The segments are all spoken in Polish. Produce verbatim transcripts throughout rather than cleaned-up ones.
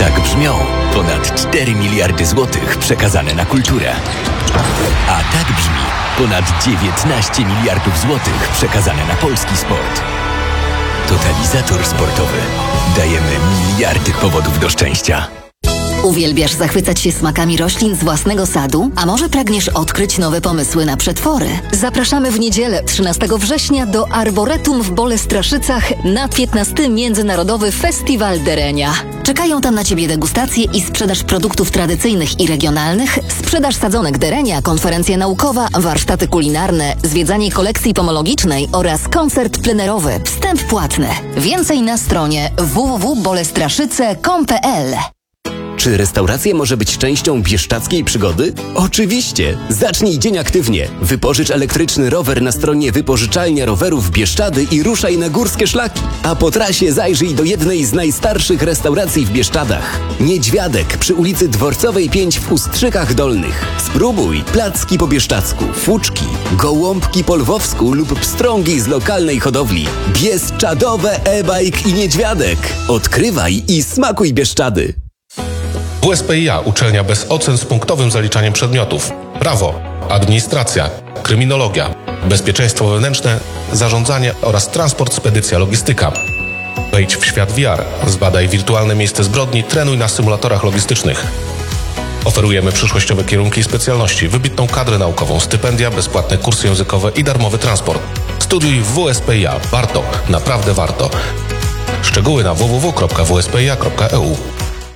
Tak brzmią ponad cztery miliardy złotych przekazane na kulturę. A tak brzmi ponad dziewiętnaście miliardów złotych przekazane na polski sport. Totalizator sportowy. Dajemy miliardy powodów do szczęścia. Uwielbiasz zachwycać się smakami roślin z własnego sadu? A może pragniesz odkryć nowe pomysły na przetwory? Zapraszamy w niedzielę, trzynastego września do Arboretum w Bolestraszycach na piętnasty Międzynarodowy Festiwal Derenia. Czekają tam na Ciebie degustacje i sprzedaż produktów tradycyjnych i regionalnych, sprzedaż sadzonek derenia, konferencja naukowa, warsztaty kulinarne, zwiedzanie kolekcji pomologicznej oraz koncert plenerowy. Wstęp płatny. Więcej na stronie w w w kropka bolestraszyce kropka com kropka p l. Czy restauracja może być częścią bieszczadzkiej przygody? Oczywiście! Zacznij dzień aktywnie. Wypożycz elektryczny rower na stronie Wypożyczalnia Rowerów Bieszczady i ruszaj na górskie szlaki. A po trasie zajrzyj do jednej z najstarszych restauracji w Bieszczadach. Niedźwiadek przy ulicy Dworcowej pięć w Ustrzykach Dolnych. Spróbuj placki po bieszczadzku, fuczki, gołąbki po lwowsku lub pstrągi z lokalnej hodowli. Bieszczadowe e-bike i niedźwiadek. Odkrywaj i smakuj Bieszczady. W S P I A uczelnia bez ocen z punktowym zaliczaniem przedmiotów. Prawo, administracja, kryminologia, bezpieczeństwo wewnętrzne, zarządzanie oraz transport, spedycja, logistyka. Wejdź w świat V R, zbadaj wirtualne miejsce zbrodni, trenuj na symulatorach logistycznych. Oferujemy przyszłościowe kierunki i specjalności, wybitną kadrę naukową, stypendia, bezpłatne kursy językowe i darmowy transport. Studiuj w W S P I A. Warto, naprawdę warto. Szczegóły na w w w kropka w s p i a kropka e u.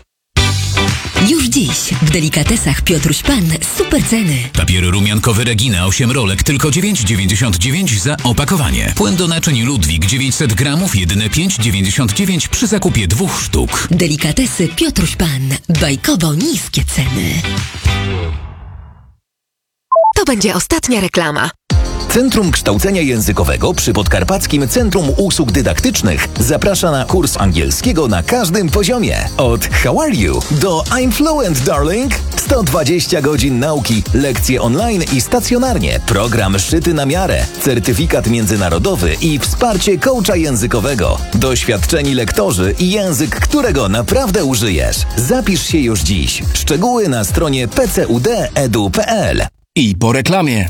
Już dziś w Delikatesach Piotruś Pan super ceny. Papier rumiankowy Regina osiem rolek tylko dziewięć dziewięćdziesiąt dziewięć za opakowanie. Płyn do naczyń Ludwik dziewięćset gramów jedyne pięć dziewięćdziesiąt dziewięć przy zakupie dwóch sztuk. Delikatesy Piotruś Pan. Bajkowo niskie ceny. To będzie ostatnia reklama. Centrum Kształcenia Językowego przy Podkarpackim Centrum Usług Dydaktycznych zaprasza na kurs angielskiego na każdym poziomie. Od How are you do I'm fluent, darling. sto dwadzieścia godzin nauki, lekcje online i stacjonarnie, program szyty na miarę, certyfikat międzynarodowy i wsparcie coacha językowego. Doświadczeni lektorzy i język, którego naprawdę użyjesz. Zapisz się już dziś. Szczegóły na stronie p c u d kropka e d u kropka p l. I po reklamie.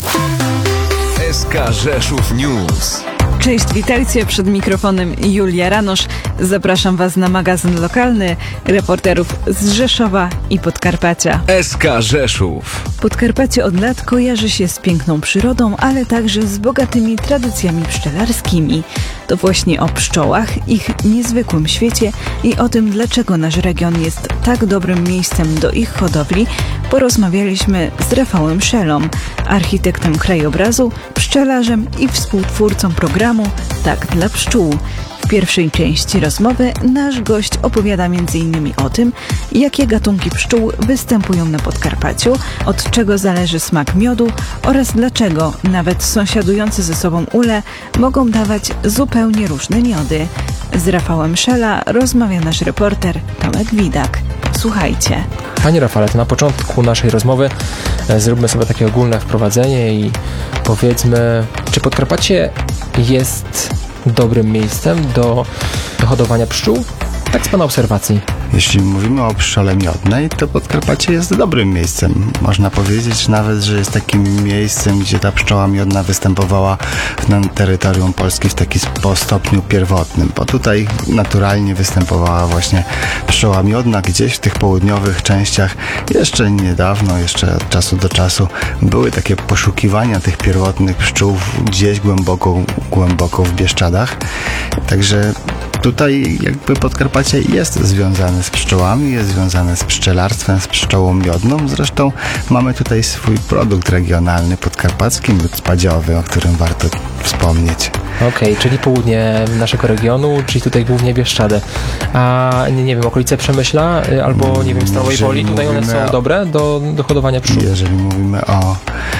S K Rzeszów News. Cześć, witajcie, przed mikrofonem Julia Ranosz. Zapraszam Was na magazyn lokalny reporterów z Rzeszowa i Podkarpacia. S K Rzeszów. Podkarpacie od lat kojarzy się z piękną przyrodą, ale także z bogatymi tradycjami pszczelarskimi. To właśnie o pszczołach, ich niezwykłym świecie i o tym, dlaczego nasz region jest tak dobrym miejscem do ich hodowli, porozmawialiśmy z Rafałem Szelą, architektem krajobrazu, pszczelarzem i współtwórcą programu Tak dla pszczół. W pierwszej części rozmowy nasz gość opowiada m in o tym, jakie gatunki pszczół występują na Podkarpaciu, od czego zależy smak miodu oraz dlaczego nawet sąsiadujące ze sobą ule mogą dawać zupełnie różne miody. Z Rafałem Szela rozmawia nasz reporter Tomek Widak. Słuchajcie. Panie Rafale, to na początku naszej rozmowy zróbmy sobie takie ogólne wprowadzenie i powiedzmy, czy Podkarpacie jest dobrym miejscem do, do hodowania pszczół? Tak z Pana obserwacji. Jeśli mówimy o pszczole miodnej, to Podkarpacie jest dobrym miejscem. Można powiedzieć nawet, że jest takim miejscem, gdzie ta pszczoła miodna występowała na terytorium Polski w taki po stopniu pierwotnym, bo tutaj naturalnie występowała właśnie pszczoła miodna. Gdzieś w tych południowych częściach jeszcze niedawno, jeszcze od czasu do czasu były takie poszukiwania tych pierwotnych pszczół gdzieś głęboko, głęboko w Bieszczadach. Także tutaj jakby Podkarpacie jest związane z pszczołami, jest związane z pszczelarstwem, z pszczołą miodną. Zresztą mamy tutaj swój produkt regionalny podkarpacki, miód spadziowy, o którym warto wspomnieć. Okej, okay, czyli południe naszego regionu, czyli tutaj głównie Bieszczady. A nie, nie wiem, okolice Przemyśla albo nie wiem, Stalowej Woli, tutaj one są o, dobre do, do hodowania pszczół? Jeżeli mówimy o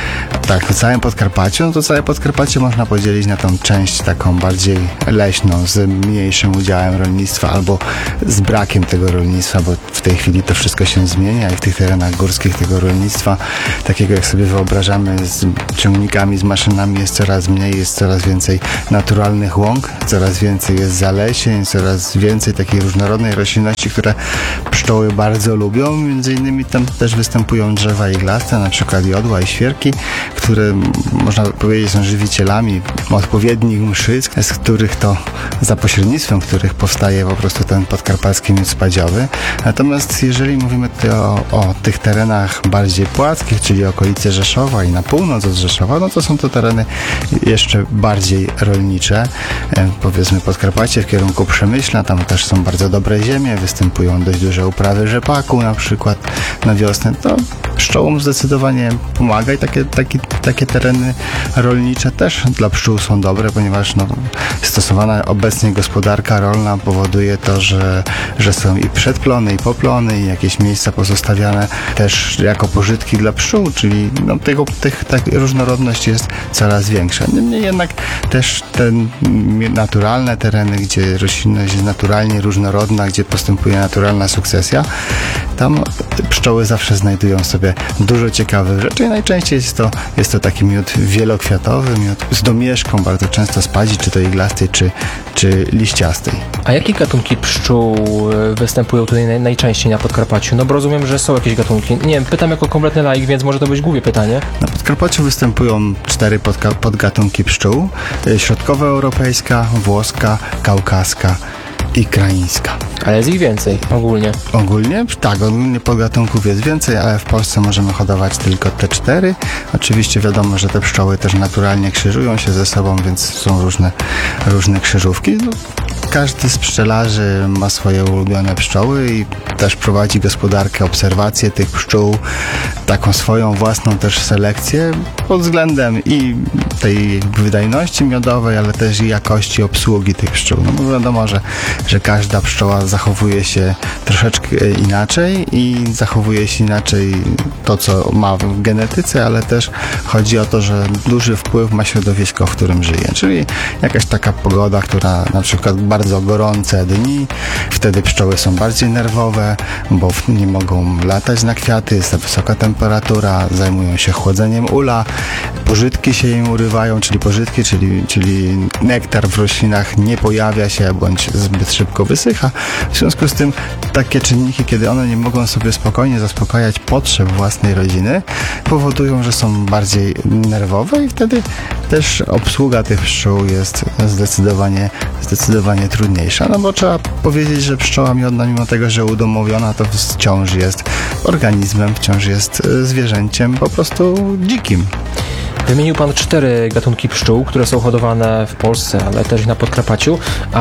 tak, w całym Podkarpaciu, no to całe Podkarpacie można podzielić na tą część taką bardziej leśną, z mniejszym udziałem rolnictwa albo z brakiem tego rolnictwa, bo w tej chwili to wszystko się zmienia i w tych terenach górskich tego rolnictwa, takiego jak sobie wyobrażamy, z ciągnikami, z maszynami jest coraz mniej, jest coraz więcej naturalnych łąk, coraz więcej jest zalesień, coraz więcej takiej różnorodnej roślinności, które pszczoły bardzo lubią. Między innymi tam też występują drzewa iglaste, na przykład jodła i świerki, które można powiedzieć są żywicielami odpowiednich mszyc, z których to, za pośrednictwem których powstaje po prostu ten podkarpacki miód spadziowy. Natomiast jeżeli mówimy tutaj o, o tych terenach bardziej płaskich, czyli okolice Rzeszowa i na północ od Rzeszowa, no to są to tereny jeszcze bardziej rolnicze. E, powiedzmy Podkarpacie w kierunku Przemyśla, tam też są bardzo dobre ziemie, występują dość duże uprawy rzepaku na przykład na wiosnę. To pszczołom zdecydowanie pomaga i takie, takie, takie tereny rolnicze też dla pszczół są dobre, ponieważ no, stosowana obecnie gospodarka rolna powoduje to, że, że są i przedplony, i poplony, i jakieś miejsca pozostawiane też jako pożytki dla pszczół, czyli no, tego, tych, tak, różnorodność jest coraz większa. Niemniej jednak też te naturalne tereny, gdzie roślinność jest naturalnie różnorodna, gdzie postępuje naturalna sukcesja, tam pszczoły zawsze znajdują sobie dużo ciekawych rzeczy i najczęściej jest to, jest to taki miód wielokwiatowy, miód z domieszką, bardzo często spadzi, czy to iglastej, czy, czy liściastej. A jakie gatunki pszczół występują tutaj naj, najczęściej na Podkarpaciu? No bo rozumiem, że są jakieś gatunki. Nie wiem, pytam jako kompletny laik, więc może to być głupie pytanie. Na Podkarpaciu występują cztery podka- podgatunki pszczół. Środkowoeuropejska, włoska, kaukaska i kraińska. Ale jest ich więcej ogólnie. Ogólnie? Tak, ogólnie podgatunków jest więcej, ale w Polsce możemy hodować tylko te cztery. Oczywiście wiadomo, że te pszczoły też naturalnie krzyżują się ze sobą, więc są różne, różne krzyżówki. No, każdy z pszczelarzy ma swoje ulubione pszczoły i też prowadzi gospodarkę, obserwację tych pszczół, taką swoją własną też selekcję pod względem i tej wydajności miodowej, ale też i jakości obsługi tych pszczół. No bo wiadomo, że, że każda pszczoła zachowuje się troszeczkę inaczej i zachowuje się inaczej to, co ma w genetyce, ale też chodzi o to, że duży wpływ ma środowisko, w którym żyje. Czyli jakaś taka pogoda, która na przykład bardzo gorące dni, wtedy pszczoły są bardziej nerwowe, bo nie mogą latać na kwiaty, jest za wysoka temperatura, zajmują się chłodzeniem ula, pożytki się im urywają, czyli pożytki, czyli, czyli nektar w roślinach nie pojawia się, bądź zbyt szybko wysycha. W związku z tym takie czynniki, kiedy one nie mogą sobie spokojnie zaspokajać potrzeb własnej rodziny, powodują, że są bardziej nerwowe i wtedy też obsługa tych pszczół jest zdecydowanie, zdecydowanie trudniejsza. No bo trzeba powiedzieć, że pszczoła miodna, mimo tego, że udomowiona, to wciąż jest organizmem, wciąż jest zwierzęciem po prostu dzikim. Wymienił Pan cztery gatunki pszczół, które są hodowane w Polsce, ale też na Podkarpaciu.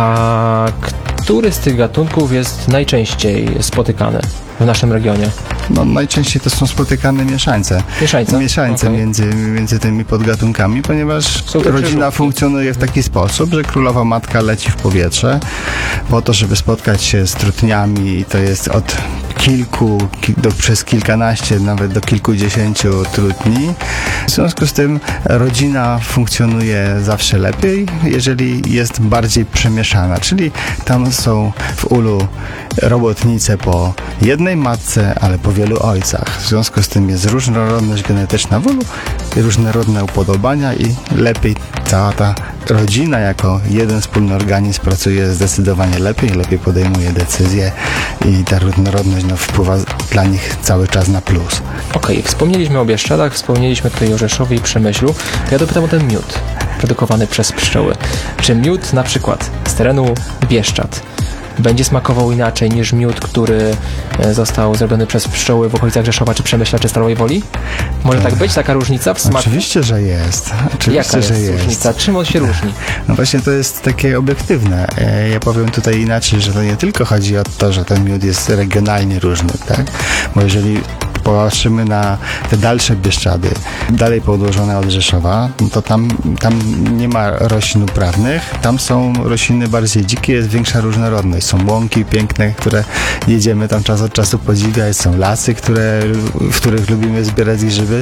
A który z tych gatunków jest najczęściej spotykany w naszym regionie? No, najczęściej to są spotykane mieszańce. Mieszańce? Mieszańce Okay. między, między tymi podgatunkami, ponieważ rodzina funkcjonuje w taki sposób, że królowa matka leci w powietrze po to, żeby spotkać się z trutniami i to jest od kilku, do, przez kilkanaście, nawet do kilkudziesięciu trutni. W związku z tym rodzina funkcjonuje zawsze lepiej, jeżeli jest bardziej przemieszana, czyli tam są w ulu robotnice po jednej matce, ale po wielu ojcach. W związku z tym jest różnorodność genetyczna w ulu, różnorodne upodobania i lepiej cała ta rodzina jako jeden wspólny organizm pracuje zdecydowanie lepiej, lepiej podejmuje decyzje i ta różnorodność no, wpływa dla nich cały czas na plus. Okej, okay, wspomnieliśmy o Bieszczadach, wspomnieliśmy tutaj o Rzeszowie i Przemyślu, to ja dopytam o ten miód produkowany przez pszczoły. Czy miód na przykład z terenu Bieszczad będzie smakował inaczej niż miód, który został zrobiony przez pszczoły w okolicach Rzeszowa, czy Przemyśla, czy Stalowej Woli? Może tak być? Taka różnica w smaku? Oczywiście, że jest. Oczywiście, Jaka jest, że jest różnica? Czym on się różni? No właśnie to jest takie obiektywne. Ja powiem tutaj inaczej, że to nie tylko chodzi o to, że ten miód jest regionalnie różny, tak? Bo jeżeli popatrzymy na te dalsze Bieszczady, dalej podłożone od Rzeszowa, to tam, tam nie ma roślin uprawnych, tam są rośliny bardziej dzikie, jest większa różnorodność. Są łąki piękne, które jedziemy tam czas od czasu podziwiać, są lasy, które, w których lubimy zbierać grzyby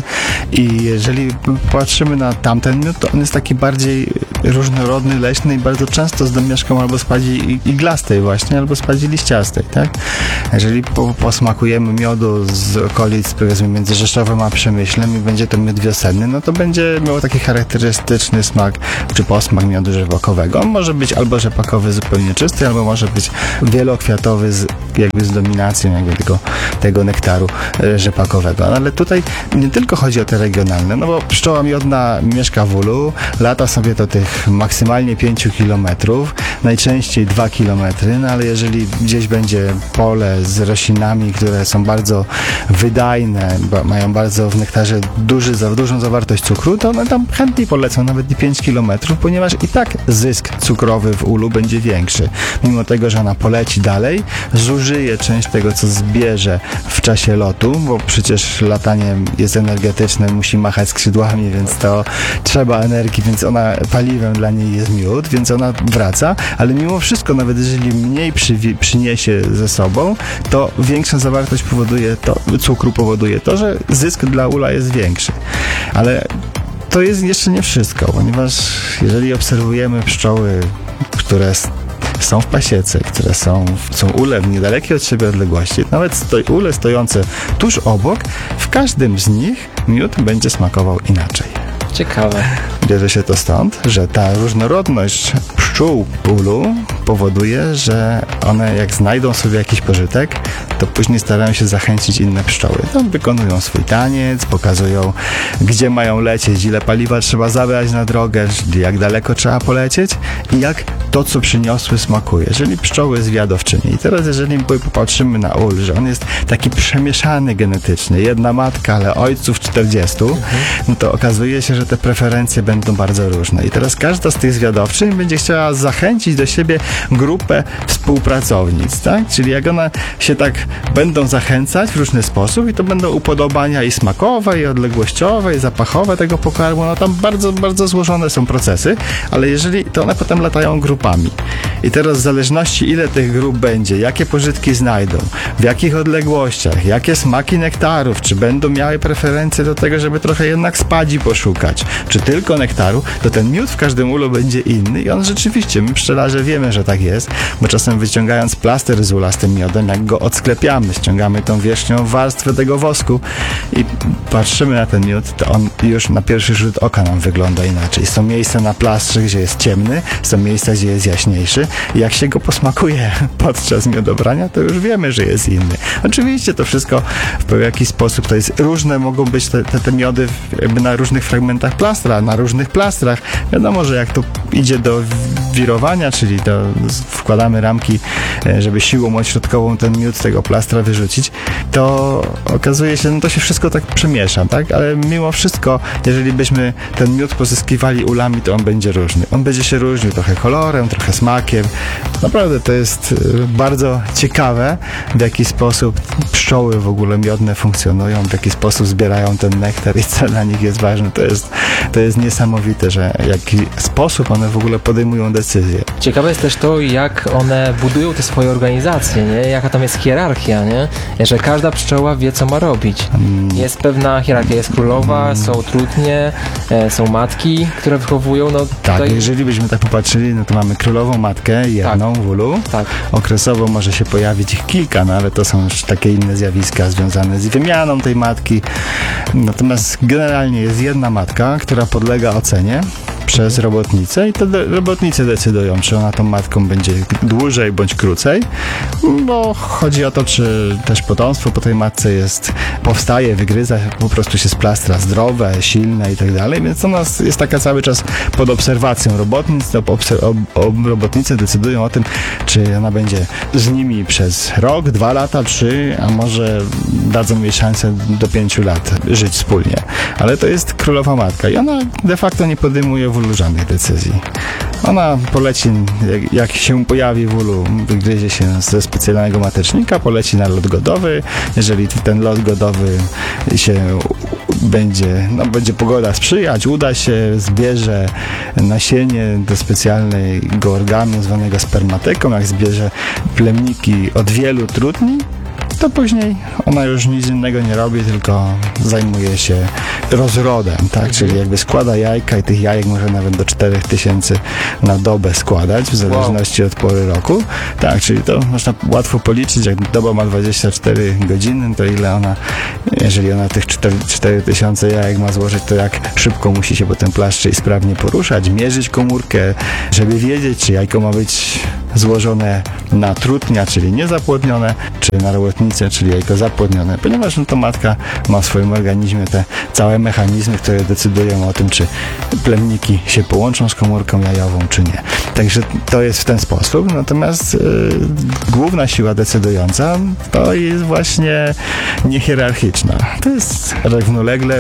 i jeżeli patrzymy na tamten miód, to on jest taki bardziej różnorodny, leśny i bardzo często z domieszką albo spadzi iglastej właśnie, albo spadzi liściastej, tak? Jeżeli po, posmakujemy miodu z okolic, powiedzmy między Rzeszowem a Przemyślem i będzie to miód wiosenny, no to będzie miał taki charakterystyczny smak, czy posmak miodu rzepakowego. On może być albo rzepakowy zupełnie czysty, albo może być wielokwiatowy z, jakby z dominacją jakby tego, tego nektaru e, rzepakowego. No, ale tutaj nie tylko chodzi o te regionalne, no bo pszczoła miodna mieszka w ulu, lata sobie do tych maksymalnie pięciu kilometrów, najczęściej dwa kilometry, no ale jeżeli gdzieś będzie pole z roślinami, które są bardzo wydajne, ba, mają bardzo w nektarze duży, za, dużą zawartość cukru, to one tam chętniej polecą nawet i pięć kilometrów, ponieważ i tak zysk cukrowy w ulu będzie większy. Mimo tego, że ona poleci dalej, zużyje część tego, co zbierze w czasie lotu, bo przecież latanie jest energetyczne, musi machać skrzydłami, więc to trzeba energii, więc ona paliwem dla niej jest miód, więc ona wraca, ale mimo wszystko, nawet jeżeli mniej przywi- przyniesie ze sobą, to większa zawartość powoduje to, cukru powoduje to, że zysk dla ula jest większy. Ale to jest jeszcze nie wszystko, ponieważ jeżeli obserwujemy pszczoły, które są w pasiece, które są, są ule w niedalekiej od siebie odległości, nawet stoi, ule stojące tuż obok, w każdym z nich miód będzie smakował inaczej. Ciekawe. Bierze się to stąd, że ta różnorodność pszczół w ulu powoduje, że one jak znajdą sobie jakiś pożytek, to później starają się zachęcić inne pszczoły. Tam wykonują swój taniec, pokazują, gdzie mają lecieć, ile paliwa trzeba zabrać na drogę, jak daleko trzeba polecieć i jak to, co przyniosły, smakuje. Jeżeli pszczoły zwiadowczyni. I teraz jeżeli popatrzymy na ul, że on jest taki przemieszany genetycznie, jedna matka, ale ojców czterdziestu, mhm. no to okazuje się, że te preferencje będą bardzo różne. I teraz każda z tych zwiadowczyń będzie chciała zachęcić do siebie grupę współpracownic, tak? Czyli jak one się tak będą zachęcać w różny sposób i to będą upodobania i smakowe, i odległościowe, i zapachowe tego pokarmu, no tam bardzo, bardzo złożone są procesy, ale jeżeli, to one potem latają grupami. I teraz w zależności ile tych grup będzie, jakie pożytki znajdą, w jakich odległościach, jakie smaki nektarów, czy będą miały preferencje do tego, żeby trochę jednak spadzi poszukać, czy tylko nektaru, to ten miód w każdym ulu będzie inny i on rzeczywiście, my pszczelarze wiemy, że tak jest, bo czasem wyciągając plaster z ula z tym miodem, jak go odsklepiamy, ściągamy tą wierzchnią warstwę tego wosku i patrzymy na ten miód, to on już na pierwszy rzut oka nam wygląda inaczej. Są miejsca na plastrze, gdzie jest ciemny, są miejsca, gdzie jest jaśniejszy i jak się go posmakuje podczas miodobrania, to już wiemy, że jest inny. Oczywiście to wszystko w jakiś sposób, to jest różne, mogą być te, te, te miody jakby na różnych fragmentach plastra, na różnych plastrach. Wiadomo, że jak to idzie do wirowania, czyli do, wkładamy ramki, żeby siłą odśrodkową ten miód z tego plastra wyrzucić, to okazuje się, no to się wszystko tak przemiesza, tak? Ale mimo wszystko, jeżeli byśmy ten miód pozyskiwali ulami, to on będzie różny. On będzie się różnił trochę kolorem, trochę smakiem. Naprawdę to jest bardzo ciekawe, w jaki sposób pszczoły w ogóle miodne funkcjonują, w jaki sposób zbierają ten nektar i co dla nich jest ważne. To jest, to jest niesamowite, że w jaki sposób one w ogóle podejmują decyzje. Ciekawe jest też to, jak one budują te swoje organizacje, nie? Jaka tam jest hierarchia, nie? Że każda pszczoła wie, co ma robić. Mm. Jest pewna hierarchia, jest królowa, mm. są trutnie, e, są matki, które wychowują, no tak, tutaj... jeżeli byśmy tak popatrzyli, no to mamy królową matkę, jedną tak. w ulu. Tak. Okresowo może się pojawić ich kilka, no ale to są już takie inne zjawiska związane z wymianą tej matki. Natomiast generalnie jest jedna matka, która podlega ocenie przez robotnicę i te de- robotnice decydują, czy ona tą matką będzie dłużej bądź krócej, bo chodzi o to, czy też potomstwo po tej matce jest, powstaje, wygryza, po prostu się z plastra zdrowe, silne i tak dalej, więc ona jest taka cały czas pod obserwacją robotnic, to obser- ob- ob- robotnice decydują o tym, czy ona będzie z nimi przez rok, dwa lata, trzy, a może dadzą jej szansę do pięciu lat żyć wspólnie. Ale to jest królowa matka i ona de facto nie podejmuje w ulu żadnych decyzji. Ona poleci, jak, jak się pojawi w ulu, wygryzie się ze specjalnego matecznika, poleci na lot godowy. Jeżeli ten lot godowy się będzie, no będzie pogoda sprzyjać, uda się, zbierze nasienie do specjalnego organu zwanego spermateką, jak zbierze plemniki od wielu trutni, to później ona już nic innego nie robi, tylko zajmuje się rozrodem, tak? Czyli jakby składa jajka i tych jajek może nawet do czterech tysięcy na dobę składać, w zależności wow. od pory roku. Tak, czyli to można łatwo policzyć, jak doba ma dwadzieścia cztery godziny, to ile ona, jeżeli ona tych cztery tysiące jajek ma złożyć, to jak szybko musi się potem plaszczy i sprawnie poruszać, mierzyć komórkę, żeby wiedzieć, czy jajko ma być złożone na trutnia, czyli niezapłodnione, czy na robotnicę, czyli jajko zapłodnione, ponieważ no to matka ma w swoim organizmie te całe mechanizmy, które decydują o tym, czy plemniki się połączą z komórką jajową, czy nie. Także to jest w ten sposób, natomiast yy, główna siła decydująca to jest właśnie niehierarchiczna. To jest równolegle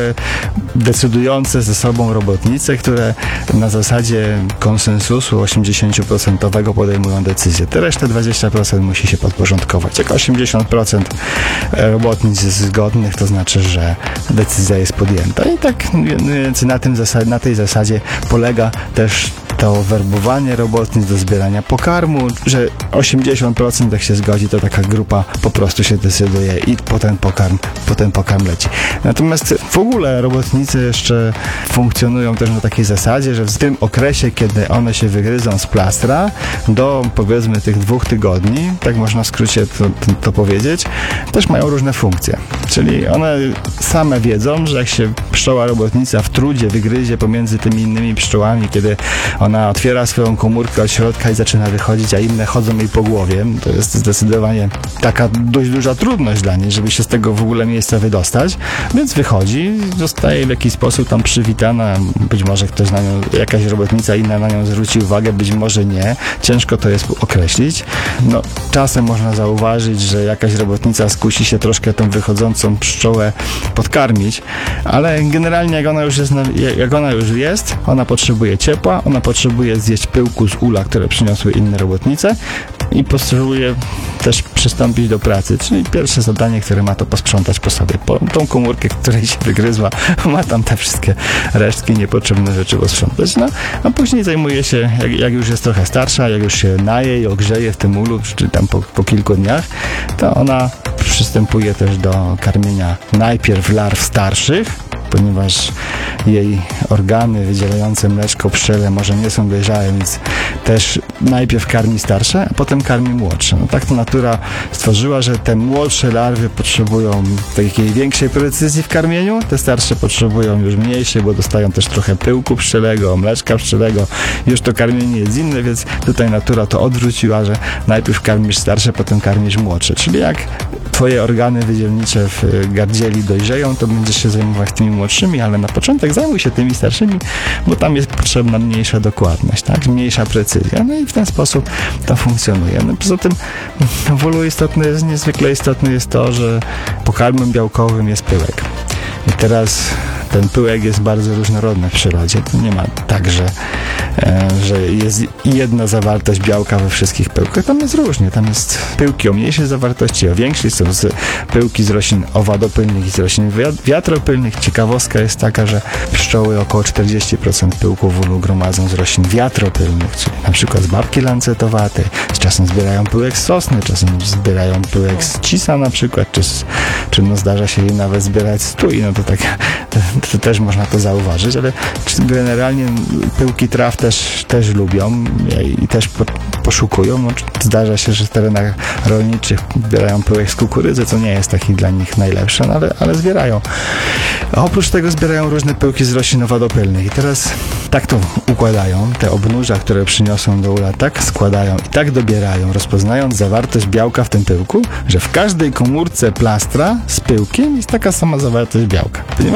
decydujące ze sobą robotnice, które na zasadzie konsensusu osiemdziesiąt procent podejmują decyzję. Te resztę dwadzieścia procent musi się podporządkować. Jak osiemdziesiąt procent robotnic jest zgodnych, to znaczy, że decyzja jest podjęta. I tak więc na, tym zasad, na tej zasadzie polega też to werbowanie robotnic do zbierania pokarmu, że osiemdziesiąt procent jak się zgodzi, to taka grupa po prostu się decyduje i po ten pokarm, po ten pokarm leci. Natomiast w ogóle robotnicy jeszcze funkcjonują też na takiej zasadzie, że w tym okresie, kiedy one się wygryzą z plastra, do powiedzmy tych dwóch tygodni, tak można w skrócie to, to, to powiedzieć, też mają różne funkcje. Czyli one same wiedzą, że jak się pszczoła robotnica w trudzie wygryzie pomiędzy tymi innymi pszczołami, kiedy ona otwiera swoją komórkę od środka i zaczyna wychodzić, a inne chodzą jej po głowie. To jest zdecydowanie taka dość duża trudność dla niej, żeby się z tego w ogóle miejsca wydostać. Więc wychodzi, zostaje w jakiś sposób tam przywitana. Być może ktoś na nią, jakaś robotnica inna na nią zwróci uwagę, być może nie. Ciężko to jest określić. No, czasem można zauważyć, że jakaś robotnica skusi się troszkę tą wychodzącą pszczołę podkarmić, ale generalnie jak ona już jest, jak ona już jest, ona potrzebuje ciepła, ona potrzebuje zjeść pyłku z ula, które przyniosły inne robotnice i potrzebuje też przystąpić do pracy, czyli pierwsze zadanie, które ma, to posprzątać po sobie. Po tą komórkę, której się wygryzła, ma tam te wszystkie resztki, niepotrzebne rzeczy posprzątać. No, a później zajmuje się, jak, jak już jest trochę starsza, jak już się naje i ogrzeje w tym ulu, czy tam po, po kilku dniach, to ona przystępuje też do karmienia najpierw larw starszych, ponieważ jej organy wydzielające mleczko pszczele może nie są dojrzałe, więc też najpierw karmi starsze, a potem karmi młodsze. No tak to natura stworzyła, że te młodsze larwy potrzebują takiej większej precyzji w karmieniu, te starsze potrzebują już mniejszej, bo dostają też trochę pyłku pszczelego, mleczka pszczelego. Już to karmienie jest inne, więc tutaj natura to odwróciła, że najpierw karmisz starsze, potem karmisz młodsze. Czyli jak twoje organy wydzielnicze w gardzieli dojrzeją, to będziesz się zajmować tymi młodszymi, ale na początek zajmuj się tymi starszymi, bo tam jest potrzebna mniejsza dokładność, tak? Mniejsza precyzja. No i w ten sposób to funkcjonuje. No poza tym w ulu istotne jest, niezwykle istotne jest to, że pokarmem białkowym jest pyłek. I teraz ten pyłek jest bardzo różnorodny w przyrodzie. To nie ma tak, że, e, że jest jedna zawartość białka we wszystkich pyłkach. Tam jest różnie. Tam jest pyłki o mniejszej zawartości, o większej. Są z, pyłki z roślin owadopylnych i z roślin wiatropylnych. Ciekawostka jest taka, że pszczoły około czterdzieści procent pyłku w ulu gromadzą z roślin wiatropylnych, czyli na przykład z babki lancetowatej. Czasem zbierają pyłek z sosny, czasem zbierają pyłek z cisa na przykład, czy, czy no zdarza się jej nawet zbierać z tui. No to tak to też można to zauważyć, ale generalnie pyłki traw też, też lubią i też po, poszukują. No, zdarza się, że w terenach rolniczych zbierają pyłek z kukurydzy, co nie jest taki dla nich najlepszy, no, ale, ale zbierają. A oprócz tego zbierają różne pyłki z roślin owadopylnych i teraz tak to układają, te obnóża, które przyniosą do ula, tak składają i tak dobierają, rozpoznając zawartość białka w tym pyłku, że w każdej komórce plastra z pyłkiem jest taka sama zawartość białka. Ponieważ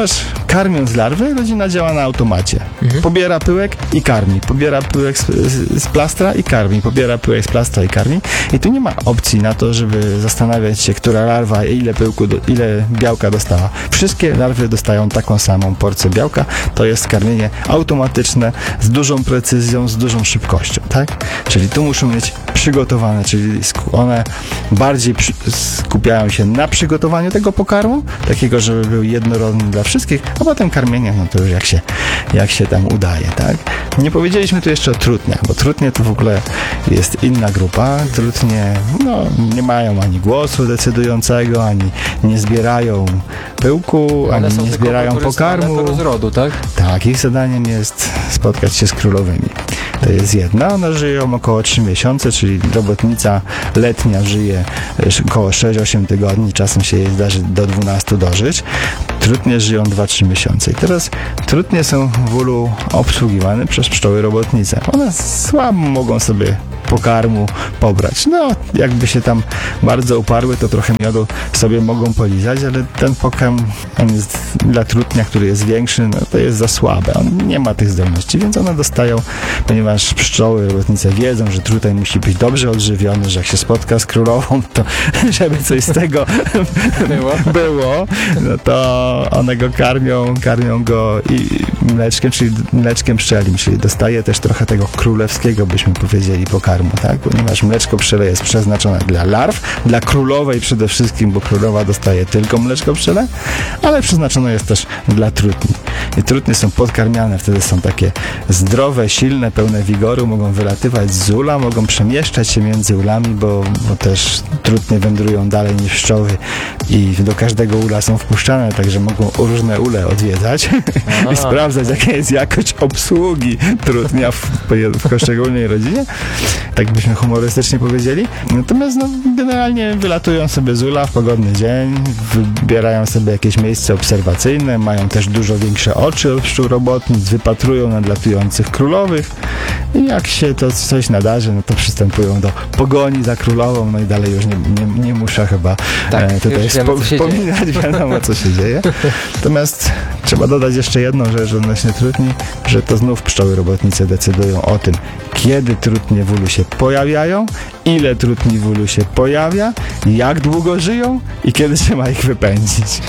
karmiąc larwy, rodzina działa na automacie. Mhm. Pobiera pyłek i karmi. Pobiera pyłek z, z, z plastra i karmi. Pobiera pyłek z plastra i karmi. I tu nie ma opcji na to, żeby zastanawiać się, która larwa i ile pyłku, do, ile białka dostała. Wszystkie larwy dostają taką samą porcję białka. To jest karmienie automatyczne, z dużą precyzją, z dużą szybkością, tak? Czyli tu muszą mieć przygotowane, czyli one bardziej przy, skupiają się na przygotowaniu tego pokarmu, takiego, żeby był jednorodny dla wszystkich, a potem karmienie, no to już jak się, jak się tam udaje, tak? Nie powiedzieliśmy tu jeszcze o trutniach, bo trutnie to w ogóle jest inna grupa. Trutnie, no, nie mają ani głosu decydującego, ani nie zbierają pyłku, one ani nie zbierają pokarmu. Do rozrodu, tak? Tak, ich zadaniem jest spotkać się z królowymi. To jest jedna, one żyją około trzy miesiące, czyli robotnica letnia żyje około sześć osiem tygodni, czasem się jej zdarzy do dwunastu dożyć. Trutnie żyją dwa trzy miesiące. I teraz trutnie są w ulu obsługiwane przez pszczoły robotnice. One słabo mogą sobie pokarmu pobrać. No, jakby się tam bardzo uparły, to trochę miodu sobie mogą polizać, ale ten pokarm, on jest dla trutnia, który jest większy, no to jest za słabe. On nie ma tych zdolności, więc one dostają, ponieważ pszczoły robotnice wiedzą, że trutaj musi być dobrze odżywiony, że jak się spotka z królową, to żeby coś z tego było, było no to one go karmią, karmią go i mleczkiem, czyli mleczkiem pszczelim, czyli dostaje też trochę tego królewskiego, byśmy powiedzieli, pokarmu. Tak? Ponieważ mleczko pszczele jest przeznaczone dla larw, dla królowej przede wszystkim, bo królowa dostaje tylko mleczko pszczele, ale przeznaczone jest też dla trutni. I trutnie są podkarmiane, wtedy są takie zdrowe, silne, pełne wigoru, mogą wylatywać z ula, mogą przemieszczać się między ulami, bo, bo też trutnie wędrują dalej niż pszczoły i do każdego ula są wpuszczane, także mogą różne ule odwiedzać i sprawdzać, jaka jest jakość obsługi trutnia w, w poszczególnej rodzinie. Tak byśmy humorystycznie powiedzieli. Natomiast no, generalnie wylatują sobie z ula w pogodny dzień, wybierają sobie jakieś miejsce obserwacyjne, mają też dużo większe oczy od pszczół robotnic, wypatrują nadlatujących królowych i jak się to coś nadarzy, no to przystępują do pogoni za królową, no i dalej już nie, nie, nie muszę chyba tak, e, tutaj spo, wiemy, wspominać, wiadomo co się dzieje. Natomiast trzeba dodać jeszcze jedną rzecz odnośnie trutni, że to znów pszczoły robotnice decydują o tym, kiedy trutnie w ulu się pojawiają, ile trutni w ulu się pojawia, jak długo żyją i kiedy trzeba ich wypędzić.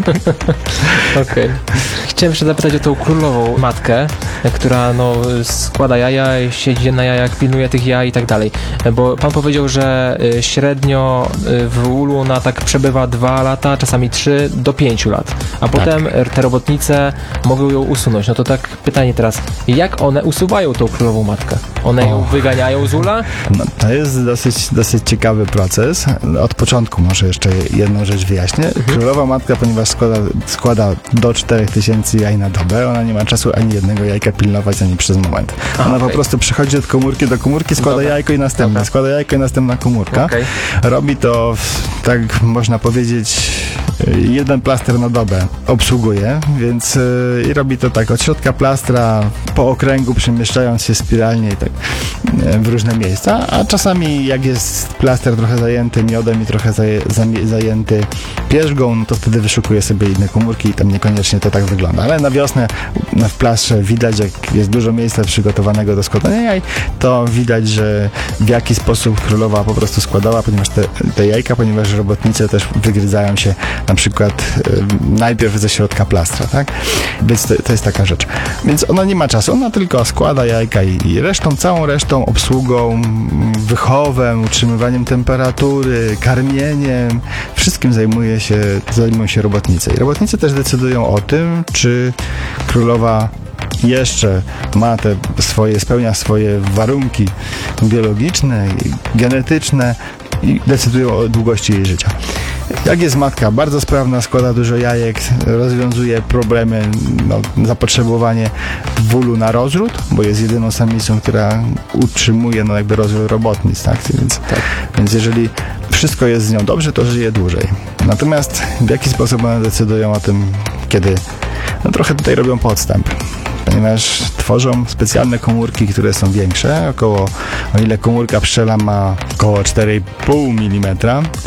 Okej. Okay. Chciałem jeszcze zapytać o tą królową matkę, która no, składa jaja, siedzi na jajach, pilnuje tych jaj i tak dalej. Bo pan powiedział, że średnio w ulu ona tak przebywa dwa lata, czasami trzy do pięciu lat. A potem tak. Te robotnice mogą ją usunąć. No to tak pytanie teraz, jak one usuwają tą królową matkę? One ją oh. wyganiają z ula? No, to jest dosyć, dosyć ciekawy proces. Od początku może jeszcze jedną rzecz wyjaśnię. Mhm. Królowa matka, ponieważ składa, składa do czterech tysięcy jaj na dobę, ona nie ma czasu ani jednego jajka pilnować, ani przez moment. Ona A, okay. po prostu przychodzi od komórki do komórki, składa Dobra. jajko i następne, Dobra. składa jajko i następna komórka. Okay. Robi to, tak można powiedzieć, jeden plaster na dobę obsługuje, więc yy, i robi to tak od środka plastra po okręgu, przemieszczając się spiralnie i tak yy, w różne miejsca, a czasami jak jest plaster trochę zajęty miodem i trochę zaje, zajęty pierzgą, no to wtedy wyszukuje sobie inne komórki i tam niekoniecznie to tak wygląda, ale na wiosnę w plastrze widać, jak jest dużo miejsca przygotowanego do składania jaj, to widać, że w jaki sposób królowa po prostu składała, ponieważ te, te jajka, ponieważ robotnice też wygryzają się na przykład y, najpierw ze środka plastra, tak? Więc to, to jest taka rzecz. Więc ona nie ma czasu, ona tylko składa jajka i, i resztą, całą resztą, obsługą, wychowem, utrzymywaniem temperatury, karmieniem, wszystkim zajmuje się, zajmują się robotnice. I robotnice też decydują o tym, czy królowa jeszcze ma te swoje, spełnia swoje warunki biologiczne, genetyczne i decydują o długości jej życia. Jak jest matka bardzo sprawna, składa dużo jajek, rozwiązuje problemy, no, zapotrzebowanie w ulu na rozród, bo jest jedyną samicą, która utrzymuje no, jakby rozród robotnic, tak? Więc, tak. więc jeżeli wszystko jest z nią dobrze, to żyje dłużej. Natomiast w jaki sposób one decydują o tym, kiedy, no trochę tutaj robią podstęp, ponieważ tworzą specjalne komórki, które są większe, około, o ile komórka pszczela ma około cztery i pół milimetra,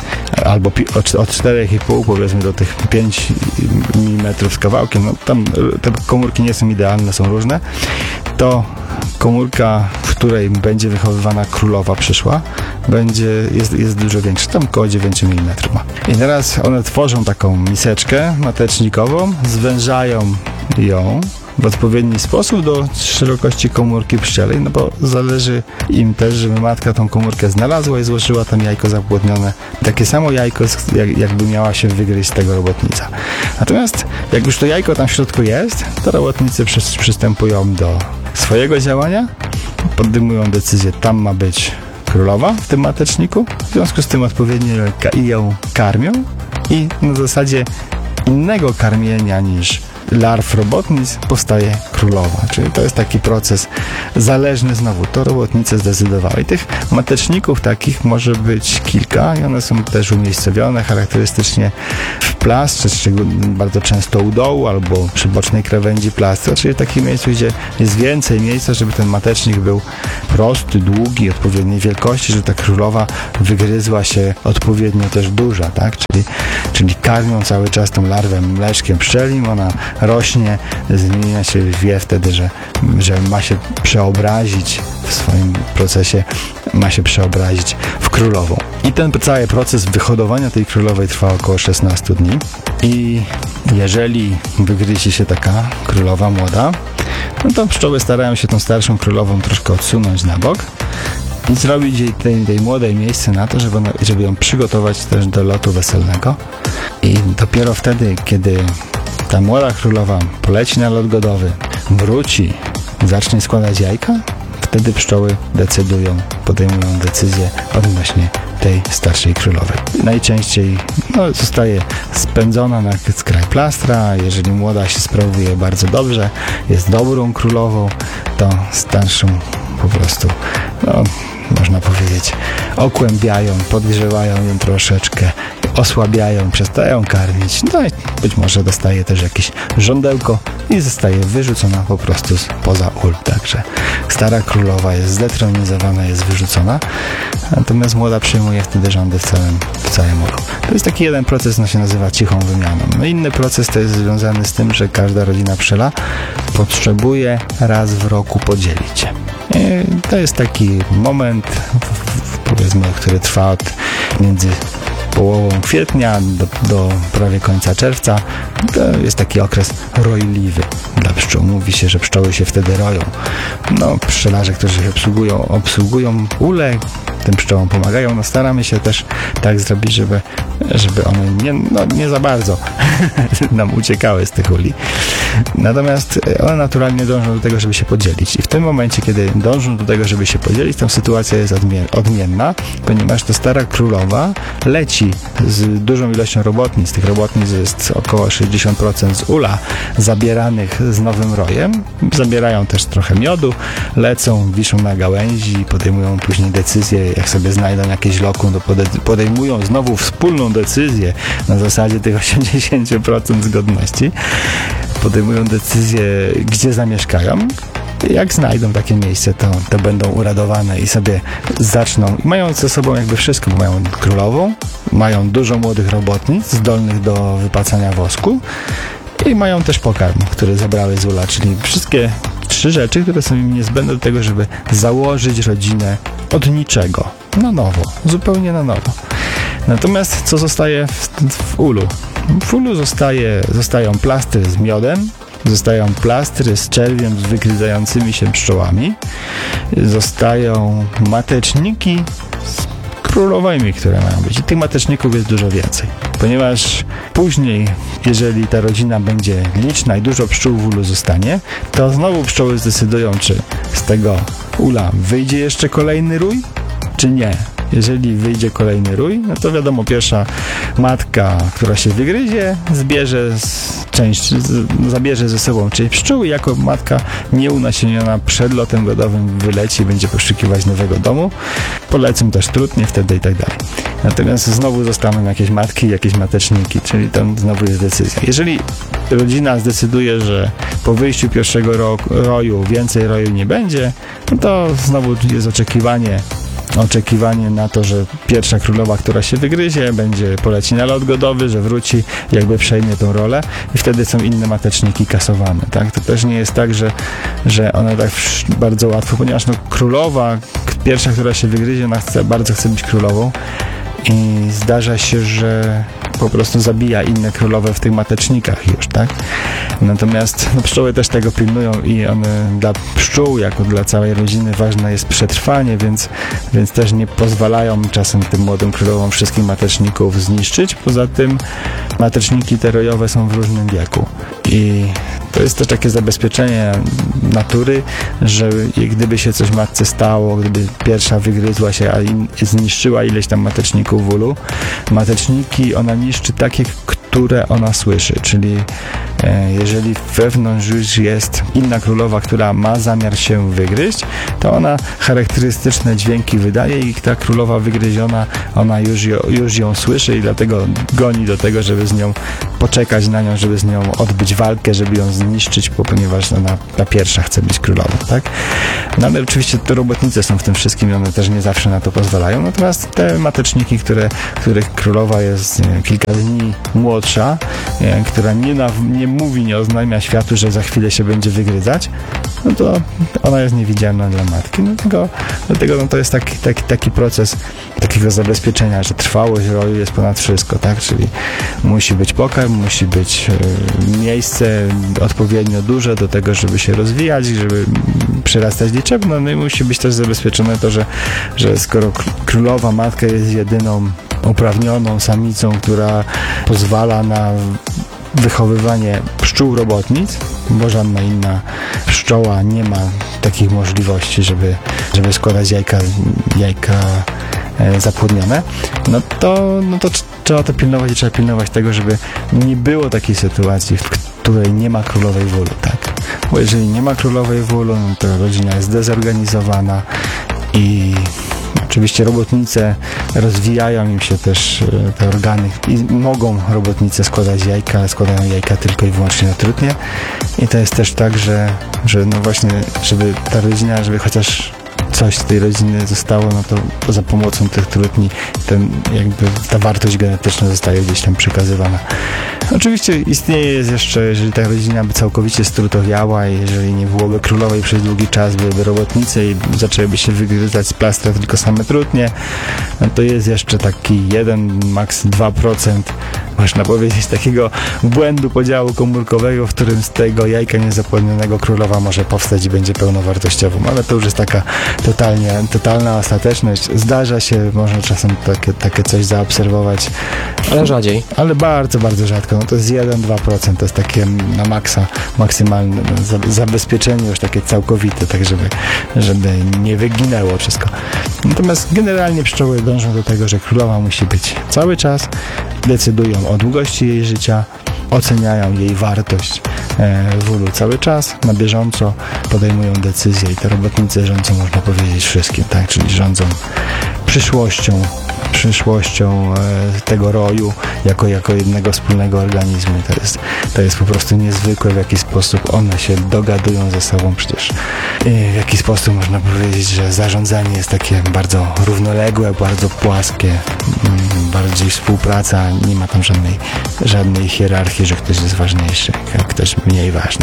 albo pi- od, od cztery i pół powiedzmy do tych pięć milimetrów z kawałkiem, no tam te komórki nie są idealne, są różne, to komórka, w której będzie wychowywana królowa przyszła, będzie, jest, jest dużo większa, tam około dziewięć milimetrów ma. I teraz one tworzą taką miseczkę matecznikową, zwężają ją w odpowiedni sposób do szerokości komórki pszczelej, no bo zależy im też, żeby matka tą komórkę znalazła i złożyła tam jajko zapłodnione. Takie samo jajko, jak, jakby miała się wygryźć z tego robotnica. Natomiast jak już to jajko tam w środku jest, to robotnicy przy, przystępują do swojego działania, podejmują decyzję, tam ma być królowa w tym mateczniku, w związku z tym odpowiednio ją karmią i na zasadzie innego karmienia niż larw robotnic powstaje królowa. Czyli to jest taki proces zależny znowu. To robotnice zdecydowały. I tych mateczników takich może być kilka i one są też umiejscowione charakterystycznie w plastrze, szczególnie bardzo często u dołu albo przy bocznej krawędzi plastra, czyli w takim miejscu, gdzie jest więcej miejsca, żeby ten matecznik był prosty, długi, odpowiedniej wielkości, żeby ta królowa wygryzła się odpowiednio też duża, tak? Czyli, czyli karmią cały czas tą larwę mleczkiem pszczelim, ona rośnie, zmienia się, wie wtedy, że, że ma się przeobrazić w swoim procesie, ma się przeobrazić w królową. I ten cały proces wyhodowania tej królowej trwa około szesnaście dni i jeżeli wygryzie się taka królowa młoda, no to pszczoły starają się tą starszą królową troszkę odsunąć na bok i zrobić jej tej, tej młodej miejsce na to, żeby, ona, żeby ją przygotować też do lotu weselnego. I dopiero wtedy, kiedy ta młoda królowa poleci na lot godowy, wróci, zacznie składać jajka, wtedy pszczoły decydują, podejmują decyzję odnośnie tej starszej królowej. Najczęściej no, zostaje spędzona na skraj plastra, jeżeli młoda się sprawuje bardzo dobrze, jest dobrą królową, to starszą po prostu, no, można powiedzieć, okłębiają, podgrzewają ją troszeczkę, osłabiają, przestają karmić, no i być może dostaje też jakieś żądełko i zostaje wyrzucona po prostu poza ul. Także stara królowa jest zdetronizowana, jest wyrzucona, natomiast młoda przyjmuje wtedy rządy w całym, w całym ulu. To jest taki jeden proces, no się nazywa cichą wymianą. No inny proces to jest związany z tym, że każda rodzina pszczela potrzebuje raz w roku podzielić się. I to jest taki moment, powiedzmy, który trwa od między połową kwietnia do, do prawie końca czerwca. To jest taki okres rojliwy dla pszczół. Mówi się, że pszczoły się wtedy roją. No, pszczelarze, którzy obsługują, obsługują ule, tym pszczołom pomagają. No, staramy się też tak zrobić, żeby, żeby one nie, no, nie za bardzo nam uciekały z tych uli. Natomiast one naturalnie dążą do tego, żeby się podzielić. I w tym momencie, kiedy dążą do tego, żeby się podzielić, ta sytuacja jest odmienna, ponieważ to stara królowa leci z dużą ilością robotnic. Tych robotnic jest około sześćdziesiąt procent z ula zabieranych z nowym rojem. Zabierają też trochę miodu, lecą, wiszą na gałęzi, podejmują później decyzję, jak sobie znajdą jakieś lokum, to podejmują znowu wspólną decyzję na zasadzie tych osiemdziesiąt procent zgodności. Podejmują decyzję, gdzie zamieszkają. Jak znajdą takie miejsce, to, to będą uradowane i sobie zaczną. I mają ze sobą jakby wszystko, bo mają królową, mają dużo młodych robotnic zdolnych do wypacania wosku i mają też pokarm, który zabrały z ula, czyli wszystkie trzy rzeczy, które są im niezbędne do tego, żeby założyć rodzinę od niczego, na nowo, zupełnie na nowo. Natomiast co zostaje w, w ulu? W ulu zostaje, zostają plastry z miodem, zostają plastry z czerwiem z wygryzającymi się pszczołami, zostają mateczniki z królowymi, które mają być. I tych mateczników jest dużo więcej, ponieważ później, jeżeli ta rodzina będzie liczna i dużo pszczół w ulu zostanie, to znowu pszczoły zdecydują, czy z tego ula wyjdzie jeszcze kolejny rój, czy nie. Jeżeli wyjdzie kolejny rój, no to wiadomo, pierwsza matka, która się wygryzie, zbierze z, część, z, zabierze ze sobą część pszczół i jako matka nieunasieniona przed lotem godowym wyleci i będzie poszukiwać nowego domu. Polecą też trudnie wtedy i tak dalej. Natomiast znowu zostaną jakieś matki i jakieś mateczniki, czyli tam znowu jest decyzja. Jeżeli rodzina zdecyduje, że po wyjściu pierwszego ro, roju więcej roju nie będzie, no to znowu jest oczekiwanie oczekiwanie na to, że pierwsza królowa, która się wygryzie, będzie poleci na lot godowy, że wróci, jakby przejmie tą rolę i wtedy są inne mateczniki kasowane, tak? To też nie jest tak, że, że one tak bardzo łatwo, ponieważ no, królowa, pierwsza, która się wygryzie, ona chce, bardzo chce być królową i zdarza się, że po prostu zabija inne królowe w tych matecznikach już, tak? Natomiast no, pszczoły też tego pilnują i one dla pszczół, jako dla całej rodziny ważne jest przetrwanie, więc, więc też nie pozwalają czasem tym młodym królowom wszystkich mateczników zniszczyć. Poza tym mateczniki te rojowe są w różnym wieku i to jest też takie zabezpieczenie natury, że gdyby się coś matce stało, gdyby pierwsza wygryzła się, a in, zniszczyła ileś tam mateczników w ulu, mateczniki ona niszczy takie, które ona słyszy, czyli e, jeżeli wewnątrz już jest inna królowa, która ma zamiar się wygryźć, to ona charakterystyczne dźwięki wydaje i ta królowa wygryziona, ona już, ją, już ją słyszy i dlatego goni do tego, żeby z nią poczekać na nią, żeby z nią odbyć walkę, żeby ją zniszczyć, bo ponieważ ona, ta pierwsza chce być królową, tak? No ale oczywiście te robotnice są w tym wszystkim i one też nie zawsze na to pozwalają, natomiast te mateczniki, które, których królowa jest nie, kilka dni młodsza, nie, która nie, na, nie mówi, nie oznajmia światu, że za chwilę się będzie wygryzać, no to ona jest niewidzialna dla matki. Dlatego, dlatego no to jest taki, taki, taki proces takiego zabezpieczenia, że trwałość roju jest ponad wszystko, tak? Czyli musi być pokarm, musi być y, miejsce odpowiednio duże do tego, żeby się rozwijać, żeby przyrastać liczebno, no i musi być też zabezpieczone to, że, że skoro królowa matka jest jedyną uprawnioną samicą, która pozwala na wychowywanie pszczół robotnic, bo żadna inna pszczoła nie ma takich możliwości, żeby, żeby składać jajka, jajka e, zapłodnione, no to, no to trzeba to pilnować i trzeba pilnować tego, żeby nie było takiej sytuacji, w której nie ma królowej w ulu, tak? Bo jeżeli nie ma królowej w ulu, no to rodzina jest zdezorganizowana i oczywiście robotnice rozwijają im się też te organy i mogą robotnice składać jajka, ale składają jajka tylko i wyłącznie na trutnie i to jest też tak, że, że no właśnie, żeby ta rodzina, żeby chociaż coś z tej rodziny zostało, no to za pomocą tych trutni ten, jakby ta wartość genetyczna zostaje gdzieś tam przekazywana. Oczywiście istnieje jest jeszcze, jeżeli ta rodzina by całkowicie strutowiała i jeżeli nie byłoby królowej przez długi czas, byłyby robotnice i zaczęłyby się wygryzać z plastra tylko same trutnie, no to jest jeszcze taki jeden, maks dwa procent, można powiedzieć, takiego błędu podziału komórkowego, w którym z tego jajka niezapłodnionego królowa może powstać i będzie pełnowartościową, ale to już jest taka totalnie, totalna ostateczność. Zdarza się, można czasem takie, takie coś zaobserwować. Ale rzadziej. Ale bardzo, bardzo rzadko. No to jest jeden do dwóch procent, to jest takie na maksa, maksymalne no, zabezpieczenie już takie całkowite, tak żeby, żeby nie wyginęło wszystko. Natomiast generalnie pszczoły dążą do tego, że królowa musi być cały czas, decydują o długości jej życia, oceniają jej wartość w ulu cały czas, na bieżąco podejmują decyzje i te robotnice rządzą, można powiedzieć, wszystkim, tak? Czyli rządzą przyszłością, przyszłością tego roju jako, jako jednego wspólnego organizmu. To jest, to jest po prostu niezwykłe, w jaki sposób one się dogadują ze sobą przecież. I w jaki sposób można powiedzieć, że zarządzanie jest takie bardzo równoległe, bardzo płaskie, bardziej współpraca, nie ma tam żadnej, żadnej hierarchii, że ktoś jest ważniejszy, a ktoś mniej ważny.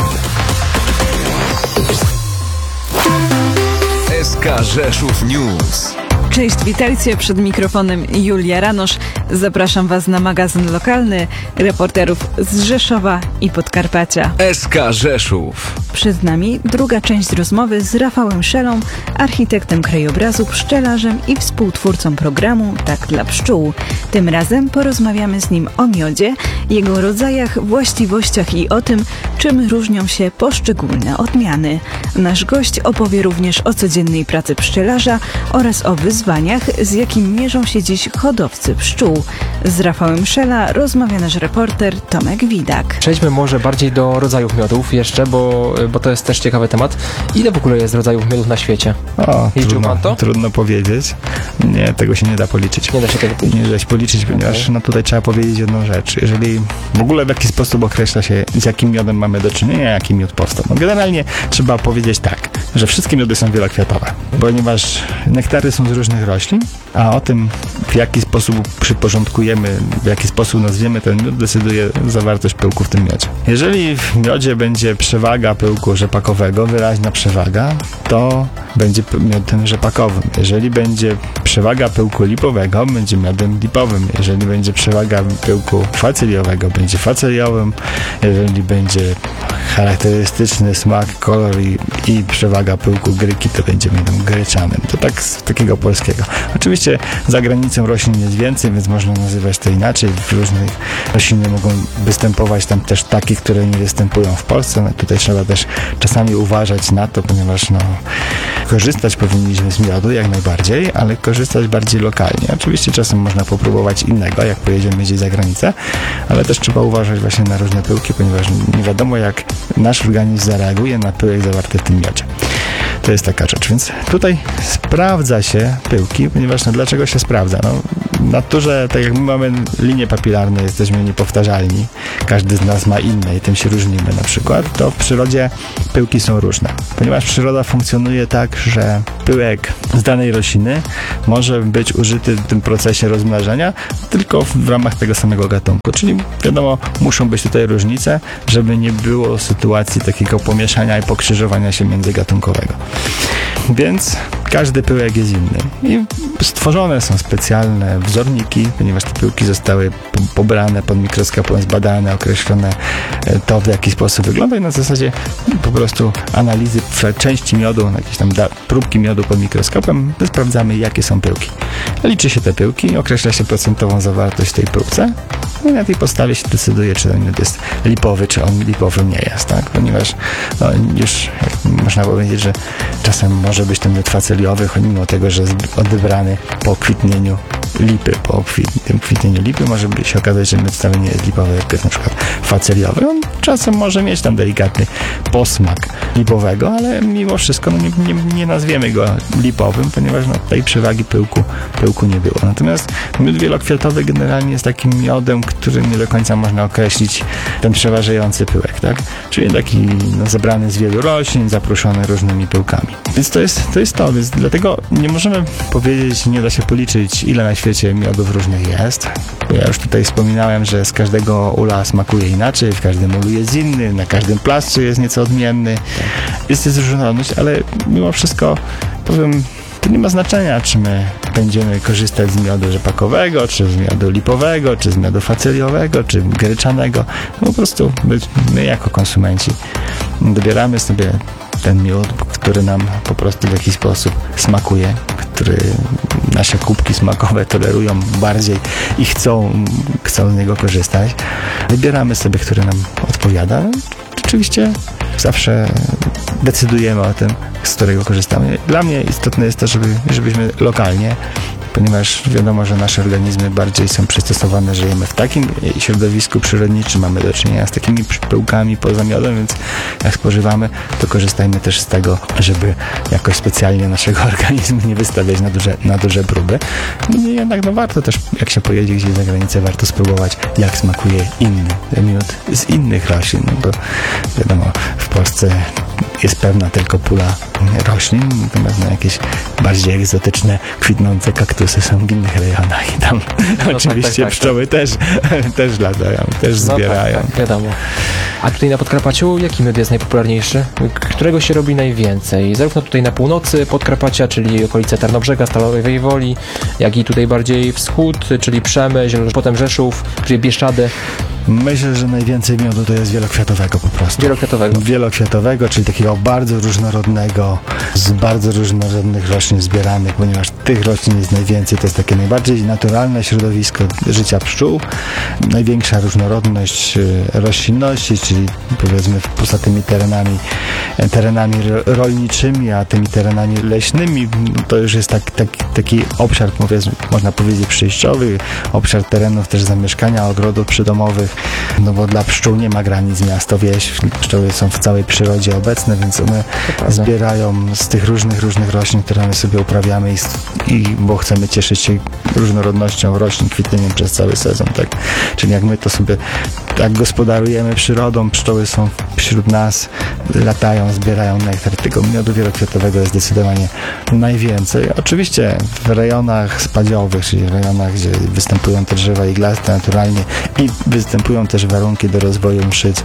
S K Rzeszów News. Cześć, witajcie, przed mikrofonem Julia Ranosz. Zapraszam Was na magazyn lokalny reporterów z Rzeszowa i Podkarpacia. S K Rzeszów. Przed nami druga część rozmowy z Rafałem Szelą, architektem krajobrazu, pszczelarzem i współtwórcą programu Tak dla pszczół. Tym razem porozmawiamy z nim o miodzie, jego rodzajach, właściwościach i o tym, czym różnią się poszczególne odmiany. Nasz gość opowie również o codziennej pracy pszczelarza oraz o wyzwaniach, z jakim mierzą się dziś hodowcy pszczół. Z Rafałem Szela rozmawia nasz reporter Tomek Widak. Przejdźmy może bardziej do rodzajów miodów jeszcze, bo, bo to jest też ciekawy temat. Ile w ogóle jest rodzajów miodów na świecie? O, Liczył trudno, pan to? Trudno powiedzieć. Nie, tego się nie da policzyć. Nie da się tego policzyć. Nie da się policzyć, ponieważ okay. no tutaj trzeba powiedzieć jedną rzecz. Jeżeli w ogóle w jaki sposób określa się, z jakim miodem mamy do czynienia, jaki miód powstał. No generalnie trzeba powiedzieć tak, że wszystkie miody są wielokwiatowe, ponieważ nektary są z różnych różnych roślin, a o tym, w jaki sposób przyporządkujemy, w jaki sposób nazwiemy ten miód, decyduje zawartość pyłku w tym miodzie. Jeżeli w miodzie będzie przewaga pyłku rzepakowego, wyraźna przewaga, to będzie miodem rzepakowym. Jeżeli będzie przewaga pyłku lipowego, będzie miodem lipowym. Jeżeli będzie przewaga pyłku facyliowego, będzie facyliowym. Jeżeli będzie charakterystyczny smak, kolor i, i przewaga pyłku gryki, to będzie miodem gryczanym. To tak z takiego polskiego. Oczywiście za granicą roślin jest więcej, więc można nazywać to inaczej. W różnych rośliny mogą występować tam też takie, które nie występują w Polsce. No, tutaj trzeba też czasami uważać na to, ponieważ no, korzystać powinniśmy z miodu jak najbardziej, ale korzystać bardziej lokalnie. Oczywiście czasem można popróbować innego, jak pojedziemy gdzieś za granicę, ale też trzeba uważać właśnie na różne pyłki, ponieważ nie wiadomo, jak nasz organizm zareaguje na pyłek zawarty w tym miodzie. To jest taka rzecz, więc tutaj sprawdza się pyłki, ponieważ no, dlaczego się sprawdza? No, w naturze, tak jak my mamy linie papilarne, jesteśmy niepowtarzalni, każdy z nas ma inne i tym się różnimy na przykład, to w przyrodzie pyłki są różne, ponieważ przyroda funkcjonuje tak, że pyłek z danej rośliny może być użyty w tym procesie rozmnażania tylko w ramach tego samego gatunku, czyli wiadomo, muszą być tutaj różnice, żeby nie było sytuacji takiego pomieszania i pokrzyżowania się międzygatunkowego. Więc każdy pyłek jest inny i stworzone są specjalne wzorniki, ponieważ te pyłki zostały pobrane pod mikroskopem, zbadane, określone to, w jaki sposób wygląda i na zasadzie po prostu analizy części miodu, jakieś tam próbki miodu pod mikroskopem, sprawdzamy, jakie są pyłki. Liczy się te pyłki, określa się procentową zawartość w tej pyłce i na tej podstawie się decyduje, czy ten miód jest lipowy, czy on lipowy nie jest, tak? Ponieważ no, już można powiedzieć, że czasem może być ten miód faceliowy, mimo tego, że jest odebrany po kwitnieniu lipy. Po tym kwitnieniu lipy może się okazać, że miód wcale nie jest lipowy, jak jest na przykład faceliowy. On czasem może mieć tam delikatny posmak lipowego, ale mimo wszystko no, nie, nie, nie nazwiemy go lipowym, ponieważ no, tej przewagi pyłku, pyłku nie było. Natomiast miód wielokwiatowy generalnie jest takim miodem, którym nie do końca można określić ten przeważający pyłek, tak? Czyli taki no, zebrany z wielu roślin, zapruszony różnymi pyłkami. Więc to jest to, jest to. Więc dlatego nie możemy powiedzieć, nie da się policzyć, ile na świecie miodów różnych jest. Ja już tutaj wspominałem, że z każdego ula smakuje inaczej, w każdym ulu jest inny, na każdym plastrze jest nieco odmienny. Jest, jest różnorodność, ale mimo wszystko powiem, to nie ma znaczenia, czy my będziemy korzystać z miodu rzepakowego, czy z miodu lipowego, czy z miodu facyliowego, czy gryczanego. No po prostu my, my jako konsumenci dobieramy sobie ten miód, który nam po prostu w jakiś sposób smakuje, który nasze kubki smakowe tolerują bardziej i chcą, chcą z niego korzystać. Wybieramy sobie, który nam odpowiada. Oczywiście zawsze decydujemy o tym, z którego korzystamy. Dla mnie istotne jest to, żeby, żebyśmy lokalnie, ponieważ wiadomo, że nasze organizmy bardziej są przystosowane, żyjemy w takim środowisku przyrodniczym, mamy do czynienia z takimi pyłkami poza miodem, więc jak spożywamy, to korzystajmy też z tego, żeby jakoś specjalnie naszego organizmu nie wystawiać na duże, na duże próby. No i jednak no warto też, jak się pojedzie gdzieś za granicę, warto spróbować, jak smakuje inny miód z innych roślin, no bo wiadomo, w Polsce jest pewna tylko pula roślin, natomiast na jakieś bardziej egzotyczne, kwitnące kaktusy są w innych rejonach i tam no oczywiście tak, tak, tak, pszczoły tak. też, też latają, też no zbierają. Tak, tak, wiadomo. A tutaj na Podkarpaciu jaki miód jest najpopularniejszy? Którego się robi najwięcej? Zarówno tutaj na północy Podkarpacia, czyli okolice Tarnobrzega, Stalowej Woli, jak i tutaj bardziej wschód, czyli Przemyśl, potem Rzeszów, czyli Bieszczady. Myślę, że najwięcej miodu to jest wielokwiatowego po prostu. Wielokwiatowego. Wielokwiatowego, czyli takiego bardzo różnorodnego, z bardzo różnorodnych roślin zbieranych, ponieważ tych roślin jest najwięcej. To jest takie najbardziej naturalne środowisko życia pszczół. Największa różnorodność roślinności, czyli powiedzmy poza tymi terenami, terenami rolniczymi, a tymi terenami leśnymi, to już jest tak, tak, taki obszar, powiedzmy, można powiedzieć, przejściowy, obszar terenów też zamieszkania, ogrodów przydomowych, no bo dla pszczół nie ma granic miasto, wieś, pszczoły są w całej przyrodzie obecne, więc one zbierają z tych różnych, różnych roślin, które my sobie uprawiamy i, i bo chcemy cieszyć się różnorodnością roślin, kwitnieniem przez cały sezon, tak? Czyli jak my to sobie tak gospodarujemy przyrodą, pszczoły są wśród nas, latają, zbierają nektar. Tego miodu wielokwiatowego jest zdecydowanie najwięcej. Oczywiście w rejonach spadziowych, czyli w rejonach, gdzie występują te drzewa iglaste naturalnie i występują też warunki do rozwoju mszyc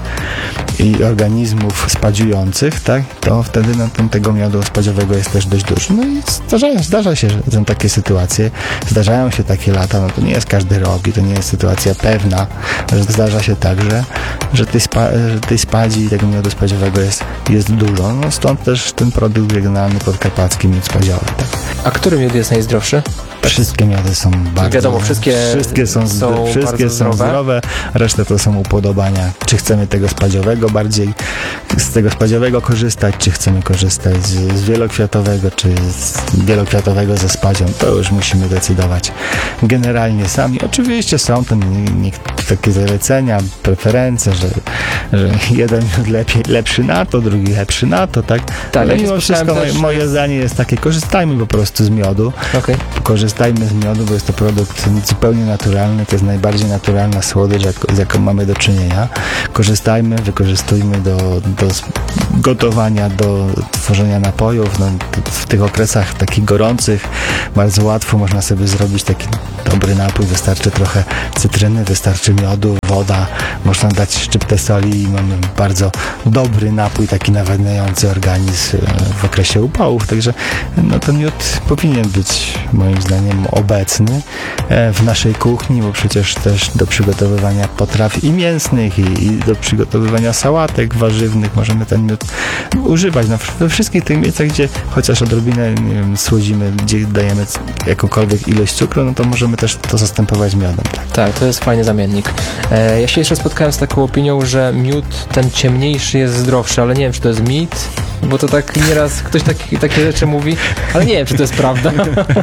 i organizmów spadziujących, tak, to wtedy no, ten, tego miodu spadziowego jest też dość dużo. No i zdarza, zdarza się, że są takie sytuacje, zdarzają się takie lata, no to nie jest każdy rok i to nie jest sytuacja pewna, że zdarza się tak, że, że, tej, spa, że tej spadzi i tego miodu spadziowego jest, jest dużo. No stąd też ten produkt regionalny podkarpacki miód spadziowy. Tak. A który miód jest najzdrowszy? Wszystkie miody są bardzo... Wiadomo, wszystkie, wszystkie są, są, wszystkie są zdrowe. zdrowe, reszta to są upodobania. Czy chcemy tego spadziowego bardziej, z tego spadziowego korzystać, czy chcemy korzystać z, z wielokwiatowego, czy z wielokwiatowego ze spadzią, to już musimy decydować generalnie sami. Oczywiście są to nie, nie, takie zalecenia, preferencje, że, że jeden miód lepiej, lepszy na to, drugi lepszy na to, tak? tak ale mimo wszystko też... moje zdanie jest takie, korzystajmy po prostu z miodu. Okay. Korzystajmy z miodu, bo jest to produkt zupełnie naturalny, to jest najbardziej naturalna słodycz, z jaką mamy do czynienia. Korzystajmy, wykorzystujmy do, do gotowania, do tworzenia napojów. No, w tych okresach takich gorących bardzo łatwo można sobie zrobić taki dobry napój. Wystarczy trochę cytryny, wystarczy miodu, woda, można dać szczyptę soli i mamy bardzo dobry napój, taki nawadniający organizm w okresie upałów. Także no, ten miód powinien być moim zdaniem obecny w naszej kuchni, bo przecież też do przygotowywania potraw i mięsnych i, i do przygotowywania sałatek warzywnych możemy ten miód używać. No, we wszystkich tych miejscach, gdzie chociaż odrobinę nie wiem, słodzimy, gdzie dajemy jakąkolwiek ilość cukru, no to możemy też to zastępować miodem. Tak, tak to jest fajny zamiennik. E, ja się jeszcze spotkałem z taką opinią, że miód ten ciemniejszy jest zdrowszy, ale nie wiem, czy to jest mit, bo to tak nieraz ktoś taki, takie rzeczy mówi, ale nie wiem, czy to jest prawda.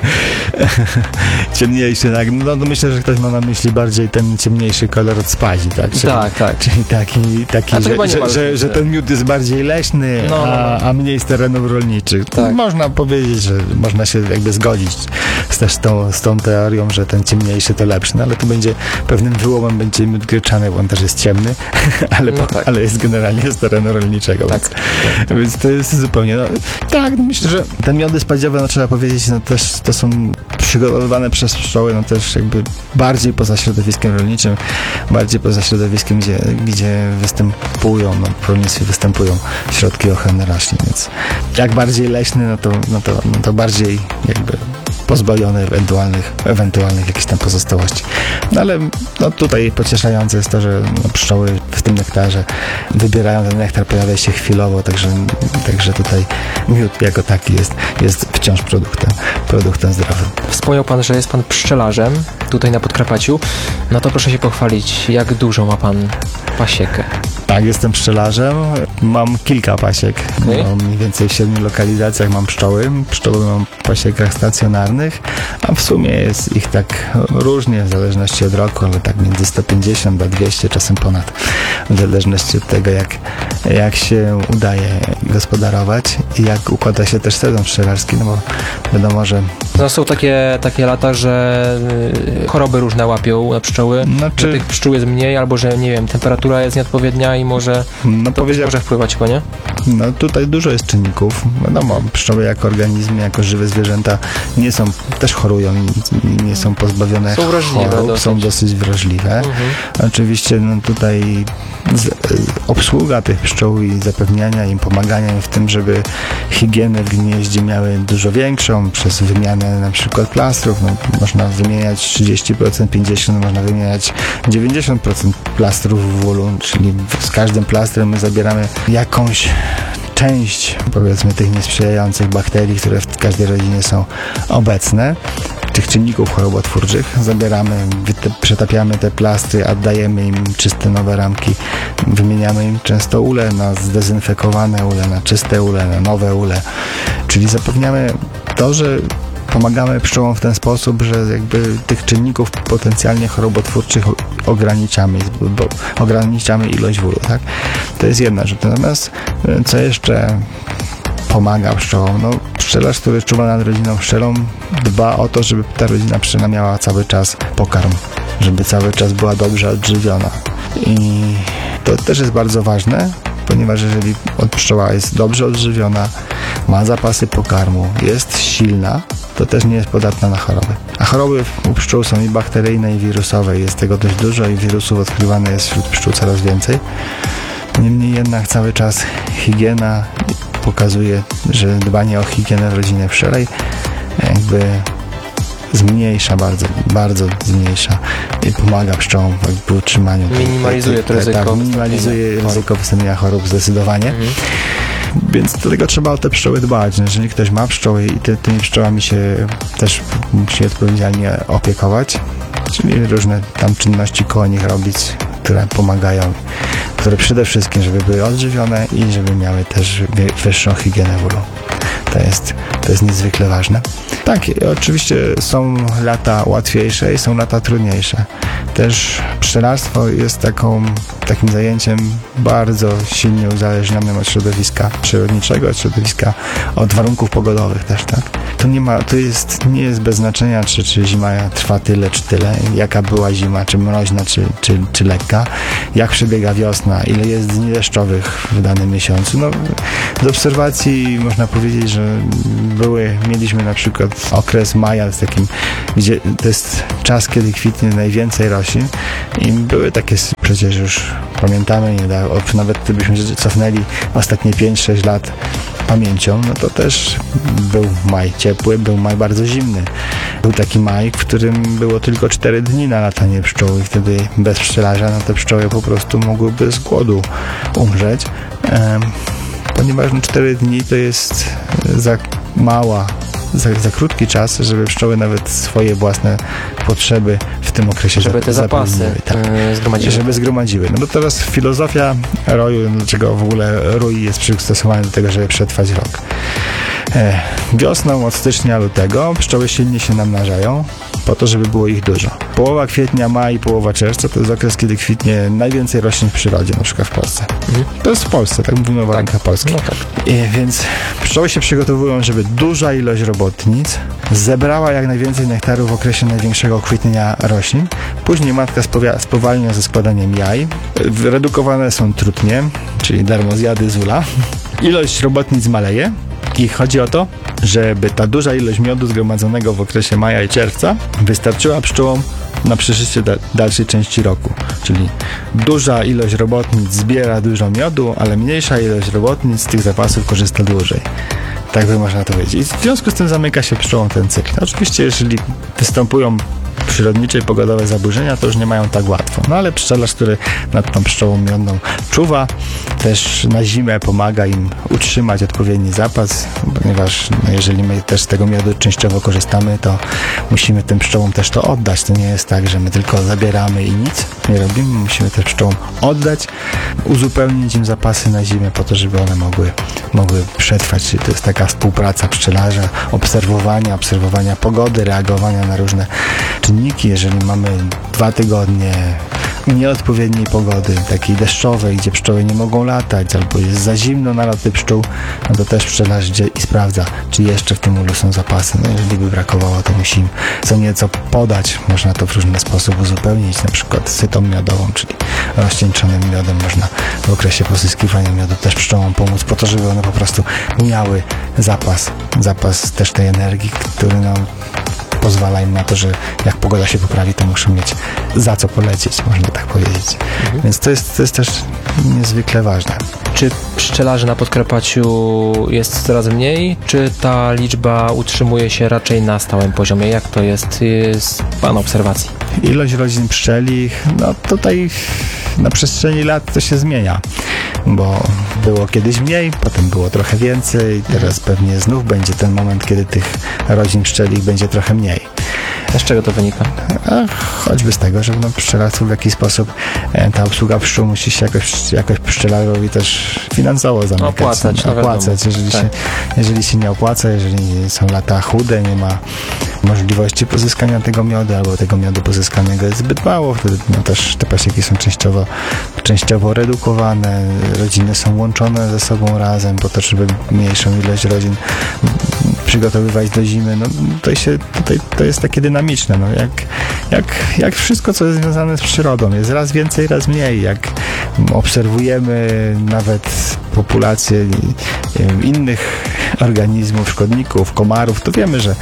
Ciemniejszy, tak. No, no myślę, że ktoś ma na myśli bardziej ten ciemniejszy kolor od spadzi, tak? Czyli, tak, tak. Czyli taki, taki że, że, że, że ten miód jest bardziej leśny, no, a, a mniej z terenów rolniczych. Tak. Można powiedzieć, że można się jakby zgodzić z, też tą, z tą teorią, że ten ciemniejszy to lepszy, no ale to będzie pewnym wyłomem będzie miód gryczany, bo on też jest ciemny, ale, no, tak. ale jest generalnie z terenu rolniczego. Tak. Więc, tak. więc to jest zupełnie, no, tak, no myślę, że te miody spadziowe, no trzeba powiedzieć, no też to są przygotowywane przez pszczoły, no też jakby bardziej poza środowiskiem rolniczym, bardziej poza środowiskiem, gdzie, gdzie występują, no w rolnictwie występują środki ochrony roślin, więc jak bardziej leśny, no to, no to, no to bardziej jakby pozbawione ewentualnych, ewentualnych jakichś tam pozostałości. No ale no, tutaj pocieszające jest to, że no, pszczoły w tym nektarze wybierają ten nektar, pojawia się chwilowo, także, także tutaj miód jako taki jest, jest wciąż produktem, produktem zdrowym. Wspomniał Pan, że jest Pan pszczelarzem tutaj na Podkarpaciu. No to proszę się pochwalić, jak dużo ma Pan pasiekę? Tak, jestem pszczelarzem. Mam kilka pasiek. Okay. No, mniej więcej w siedmiu lokalizacjach mam pszczoły. Pszczoły mam w pasiekach stacjonarnych, a w sumie jest ich tak różnie, w zależności od roku, ale tak między sto pięćdziesiąt a dwieście, czasem ponad, w zależności od tego, jak, jak się udaje gospodarować i jak układa się też sezon pszczelarski, no bo wiadomo, że... No są takie, takie lata, że choroby różne łapią na pszczoły, znaczy... że tych pszczół jest mniej, albo że, nie wiem, temperatura jest nieodpowiednia i może no, to powiedział... może wpływać chyba, nie? No tutaj dużo jest czynników. Wiadomo, pszczoły jako organizmy, jako żywe zwierzęta nie są, też chorują i nie są pozbawione są wrażliwe chorób, dosyć. są dosyć wrażliwe. Mhm. Oczywiście no tutaj z, obsługa tych pszczół i zapewniania im, pomagania im w tym, żeby higienę w gnieździe miały dużo większą przez wymianę na przykład plastrów. No, można wymieniać trzydzieści procent, pięćdziesiąt procent, można wymieniać dziewięćdziesiąt procent plastrów w ulu, czyli z każdym plastrem my zabieramy jakąś część, powiedzmy, tych niesprzyjających bakterii, które w każdej rodzinie są obecne, tych czynników chorobotwórczych. Zabieramy, przetapiamy te plastry, oddajemy im czyste nowe ramki, wymieniamy im często ule na zdezynfekowane ule, na czyste ule, na nowe ule, czyli zapewniamy to, że pomagamy pszczołom w ten sposób, że jakby tych czynników potencjalnie chorobotwórczych ograniczamy, bo ograniczamy ilość wólu, tak? To jest jedna rzecz. Natomiast co jeszcze pomaga pszczołom? No, pszczelarz, który czuwa nad rodziną pszczelą, dba o to, żeby ta rodzina pszczelna miała cały czas pokarm, żeby cały czas była dobrze odżywiona. I to też jest bardzo ważne, ponieważ jeżeli pszczoła jest dobrze odżywiona, ma zapasy pokarmu, jest silna, to też nie jest podatna na choroby. A choroby u pszczół są i bakteryjne, i wirusowe. Jest tego dość dużo i wirusów odkrywane jest wśród pszczół coraz więcej. Niemniej jednak cały czas higiena pokazuje, że dbanie o higienę w rodzinie pszczelej jakby zmniejsza bardzo, bardzo zmniejsza i pomaga pszczołom w utrzymaniu. Minimalizuje to ryzyko. Tak, minimalizuje ryzyko wystąpienia chorób zdecydowanie. Mhm. Więc do tego trzeba o te pszczoły dbać. Jeżeli ktoś ma pszczoły i ty, tymi pszczołami się też musi odpowiedzialnie opiekować, czyli różne tam czynności koło nich robić, które pomagają, które przede wszystkim, żeby były odżywione i żeby miały też wyższą higienę wólu. To jest, to jest niezwykle ważne. Tak, oczywiście są lata łatwiejsze i są lata trudniejsze. Też pszczelarstwo jest taką, takim zajęciem bardzo silnie uzależnionym od środowiska przyrodniczego, od środowiska, od warunków pogodowych też, tak? To nie ma, to jest, nie jest bez znaczenia, czy, czy zima trwa tyle, czy tyle, jaka była zima, czy mroźna, czy, czy, czy lekka, jak przebiega wiosna, ile jest dni deszczowych w danym miesiącu. No, z obserwacji można powiedzieć, że były, mieliśmy na przykład okres maja, z takim, gdzie to jest czas, kiedy kwitnie najwięcej roślin i były takie, przecież już pamiętamy, nie da, nawet gdybyśmy cofnęli ostatnie pięć sześć lat pamięcią, no to też był maj ciepły, był maj bardzo zimny. Był taki maj, w którym było tylko cztery dni na latanie pszczół i wtedy bez pszczelarza no te pszczoły po prostu mogłyby z głodu umrzeć, ehm, ponieważ no, cztery dni to jest za mała Za, za krótki czas, żeby pszczoły nawet swoje własne potrzeby w tym okresie żeby te zapasy tak, zgromadziły. Żeby zgromadziły. No bo teraz filozofia roju, dlaczego w ogóle rój jest przystosowany do tego, żeby przetrwać rok. E, wiosną od stycznia, lutego pszczoły silnie się namnażają po to, żeby było ich dużo. Połowa kwietnia, maj i połowa czerwca to jest okres, kiedy kwitnie najwięcej roślin w przyrodzie, na przykład w Polsce. Mhm. To jest w Polsce, tak mówimy o warunkach tak. polskich. No tak. I, więc pszczoły się przygotowują, żeby duża ilość robotnic zebrała jak najwięcej nektaru w okresie największego kwitnienia roślin. Później matka spowia- spowalnia ze składaniem jaj. Redukowane są trutnie, czyli darmozjady z ula. Ilość robotnic maleje. I chodzi o to, żeby ta duża ilość miodu zgromadzonego w okresie maja i czerwca wystarczyła pszczołom na przeżycie da- dalszej części roku. Czyli duża ilość robotnic zbiera dużo miodu, ale mniejsza ilość robotnic z tych zapasów korzysta dłużej. Tak by można to powiedzieć. I w związku z tym zamyka się pszczołom ten cykl. Oczywiście, jeżeli występują przyrodnicze i pogodowe zaburzenia, to już nie mają tak łatwo. No ale pszczelarz, który nad tą pszczołą miodną czuwa, też na zimę pomaga im utrzymać odpowiedni zapas, ponieważ no, jeżeli my też z tego miodu częściowo korzystamy, to musimy tym pszczołom też to oddać. To nie jest tak, że my tylko zabieramy i nic nie robimy. Musimy też pszczołom oddać, uzupełnić im zapasy na zimę po to, żeby one mogły, mogły przetrwać. Czyli to jest taka współpraca pszczelarza, obserwowania, obserwowania pogody, reagowania na różne czynniki. Jeżeli mamy dwa tygodnie nieodpowiedniej pogody, takiej deszczowej, gdzie pszczoły nie mogą latać, albo jest za zimno na loty pszczół, no to też pszczelarz idzie i sprawdza, czy jeszcze w tym ulu są zapasy. No jeżeli by brakowało, to musi im co nieco podać. Można to w różny sposób uzupełnić, na przykład sytą miodową, czyli rozcieńczonym miodem. Można w okresie pozyskiwania miodu też pszczołom pomóc, po to, żeby one po prostu miały zapas, zapas też tej energii, który no pozwala im na to, że jak pogoda się poprawi, to muszą mieć za co polecieć, można tak powiedzieć. Mhm. Więc to jest, to jest też niezwykle ważne. Czy pszczelarzy na Podkarpaciu jest coraz mniej, czy ta liczba utrzymuje się raczej na stałym poziomie? Jak to jest z Pana obserwacji? Ilość rodzin pszczelich, no tutaj na przestrzeni lat to się zmienia, bo było kiedyś mniej, potem było trochę więcej, teraz pewnie znów będzie ten moment, kiedy tych rodzin pszczelich będzie trochę mniej. Z czego to wynika? A choćby z tego, że no, pszczelarstwo w jakiś sposób e, ta obsługa pszczół musi się jakoś, jakoś pszczelarowi też finansowo zamykać. Opłacać. No, opłacać. Jeżeli, tak. się, jeżeli się nie opłaca, jeżeli są lata chude, nie ma możliwości pozyskania tego miodu, albo tego miodu pozyskanego jest zbyt mało, wtedy no, też te pasieki są częściowo, częściowo redukowane, rodziny są łączone ze sobą razem po to, żeby mniejszą ilość rodzin przygotowywać do zimy. No, to, się, tutaj, to jest takie dynamiczne. No, jak, jak, jak wszystko, co jest związane z przyrodą. Jest raz więcej, raz mniej. Jak obserwujemy nawet populację innych organizmów, szkodników, komarów, to wiemy, że,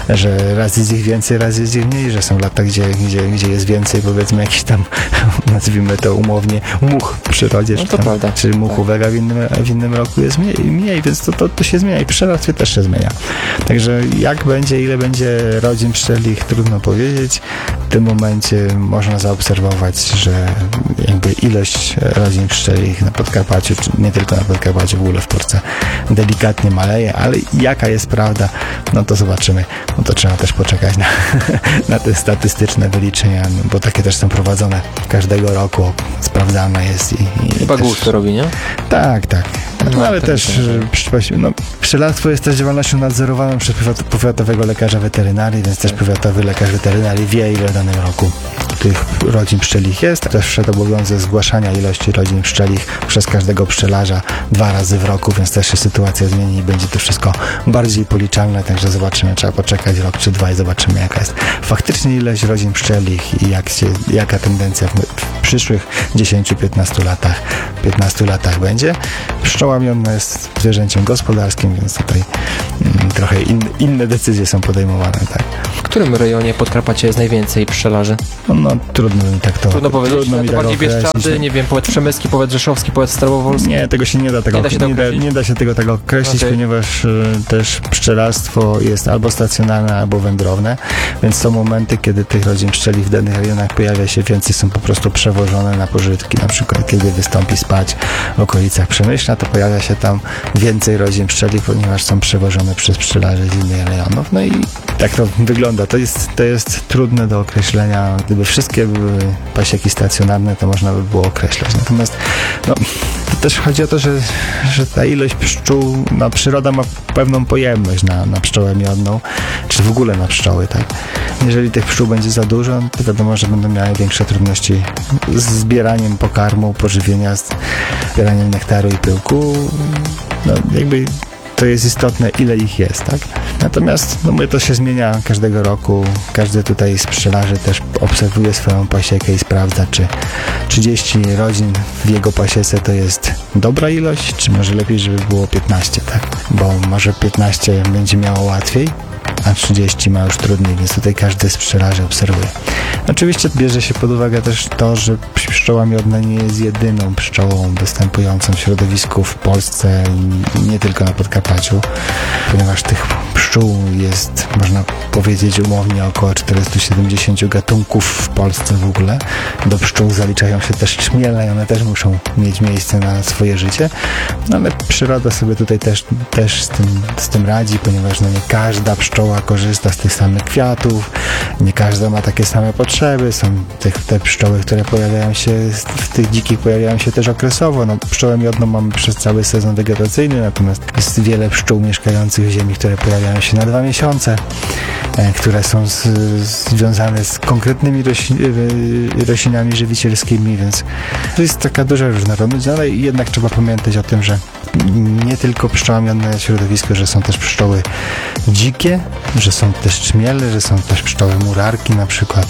że raz jest ich więcej, raz jest ich mniej, że są lata, gdzie, gdzie, gdzie jest więcej, powiedzmy, jakiś tam, nazwijmy to umownie, much w przyrodzie, no czy, to tam, prawda. czy muchówek, a w innym, w innym roku jest mniej, mniej więc to, to, to się zmienia i w pszczelarstwie też się zmienia. Także jak będzie, ile będzie rodzin pszczelich, trudno powiedzieć. W tym momencie można zaobserwować, że jakby ilość rodzin pszczelich na Podkarpaciu, czy nie tylko na Podkarpaciu, w ogóle w Polsce delikatnie maleje, ale jaka jest prawda, no to zobaczymy. No to trzeba też poczekać na, na te statystyczne wyliczenia, no bo takie też są prowadzone każdego roku, sprawdzane jest i, i Chyba też... GUS to robi, nie? Tak, tak. No, No, ale to też myślę, no, pszczelarstwo jest też działalnością nadzorowaną przez powiatowego lekarza weterynarii, więc też powiatowy lekarz weterynarii wie, ile w danym roku tych rodzin pszczelich jest. Też wszedł obowiązek zgłaszania ilości rodzin pszczelich przez każdego pszczelarza dwa razy w roku, więc też się sytuacja zmieni i będzie to wszystko bardziej policzalne, także zobaczymy, trzeba poczekać rok czy dwa i zobaczymy, jaka jest faktycznie ilość rodzin pszczelich i jak się, jaka tendencja w, w przyszłych dziesięciu piętnastu latach, piętnastu latach będzie. Pszczoła miodna jest zwierzęciem gospodarskim, więc tutaj mm, trochę in, inne decyzje są podejmowane, tak. W którym rejonie Podkarpacia jest najwięcej pszczelarzy? No, no trudno mi tak to Trudno powiedzieć, trudno mi to tak bardziej określić. Bieszczady, nie wiem, powiat przemyski, powiat rzeszowski, powiat starowolski. Nie, tego się nie da tego Nie da się, nie da, nie da się tego tak określić, Okay. ponieważ y, też pszczelarstwo jest albo stacjonarne, albo wędrowne, więc są momenty, kiedy tych rodzin pszczeli w danych rejonach pojawia się więcej, są po prostu przewożone na pożytki. Na przykład, kiedy wystąpi spać w okolicach Przemyśla, to pojawia się tam więcej rodzin pszczeli, ponieważ są przewożone przez pszczelarzy z innych rejonów. No i tak to wygląda. To jest, to jest trudne do określenia. Gdyby wszystkie były pasieki stacjonarne, to można by było określać. Natomiast no, to też chodzi o to, że, że ta ilość pszczół, no, przyroda ma pewną pojemność na, na pszczołę miodną, czy w ogóle na pszczoły, tak? Jeżeli tych pszczół będzie za dużo, to wiadomo, że będą miały większe trudności z zbieraniem pokarmu, pożywienia, z zbieraniem nektaru i pyłku. No, jakby to jest istotne, ile ich jest, tak? Natomiast no mówię, to się zmienia każdego roku. Każdy tutaj z pszczelarzy też obserwuje swoją pasiekę i sprawdza, czy trzydzieści rodzin w jego pasiece to jest dobra ilość, czy może lepiej, żeby było piętnaście, tak? Bo może piętnaście będzie miało łatwiej, a trzydzieści ma już trudniej, więc tutaj każdy z pszczelarzy obserwuje. Oczywiście bierze się pod uwagę też to, że pszczoła miodna nie jest jedyną pszczołą występującą w środowisku w Polsce i nie tylko na Podkarpaciu, ponieważ tych pszczół jest, można powiedzieć umownie, około czterysta siedemdziesiąt gatunków w Polsce w ogóle. Do pszczół zaliczają się też czmiele i one też muszą mieć miejsce na swoje życie, no ale przyroda sobie tutaj też, też z tym, z tym radzi, ponieważ no nie każda pszczoła korzysta z tych samych kwiatów, nie każda ma takie same potrzeby, są te, te pszczoły, które pojawiają się w tych dzikich, pojawiają się też okresowo. No, pszczołę miodną mamy przez cały sezon wegetacyjny, natomiast jest wiele pszczół mieszkających w ziemi, które pojawiają się na dwa miesiące, e, które są z, związane z konkretnymi roślin, e, roślinami żywicielskimi, więc to jest taka duża różnorodność, ale jednak trzeba pamiętać o tym, że nie tylko pszczoła miodna jest środowisko, że są też pszczoły dzikie, że są też czmiele, że są też pszczoły murarki na przykład,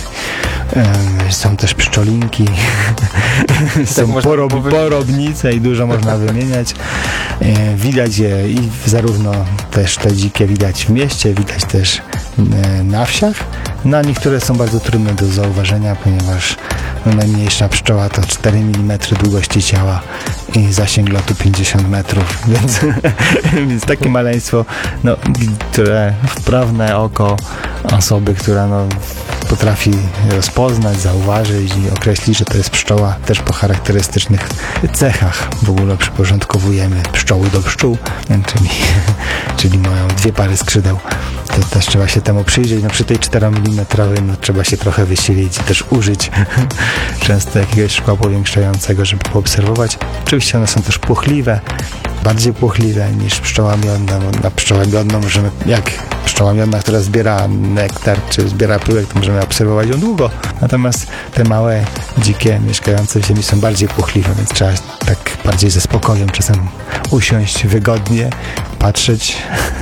e, są też pszczolinki, są porob, porobnice i dużo można wymieniać. E, widać je i zarówno też te dzikie widać w mieście, widać też e, na wsiach. No a niektóre są bardzo trudne do zauważenia, ponieważ no, najmniejsza pszczoła to cztery milimetry długości ciała i zasięg lotu pięćdziesiąt metrów, więc, więc takie maleństwo, no, które wprawne oko osoby, która no, potrafi rozpoznać, zauważyć i określić, że to jest pszczoła też po charakterystycznych cechach. W ogóle przyporządkowujemy pszczoły do pszczół, czyli, czyli mają dwie pary skrzydeł. To też trzeba się temu przyjrzeć. No przy tej czteromilimetrowej no, trzeba się trochę wysilić i też użyć często jakiegoś szkła powiększającego, żeby poobserwować. Oczywiście one są też płochliwe, bardziej płochliwe niż pszczoła miodna. Na pszczołę miodną możemy, jak pszczoła miodna, która zbiera nektar czy zbiera pyłek, to możemy obserwować ją długo. Natomiast te małe, dzikie, mieszkające w ziemi są bardziej płochliwe, więc trzeba tak bardziej ze spokojem czasem usiąść wygodnie, patrzeć,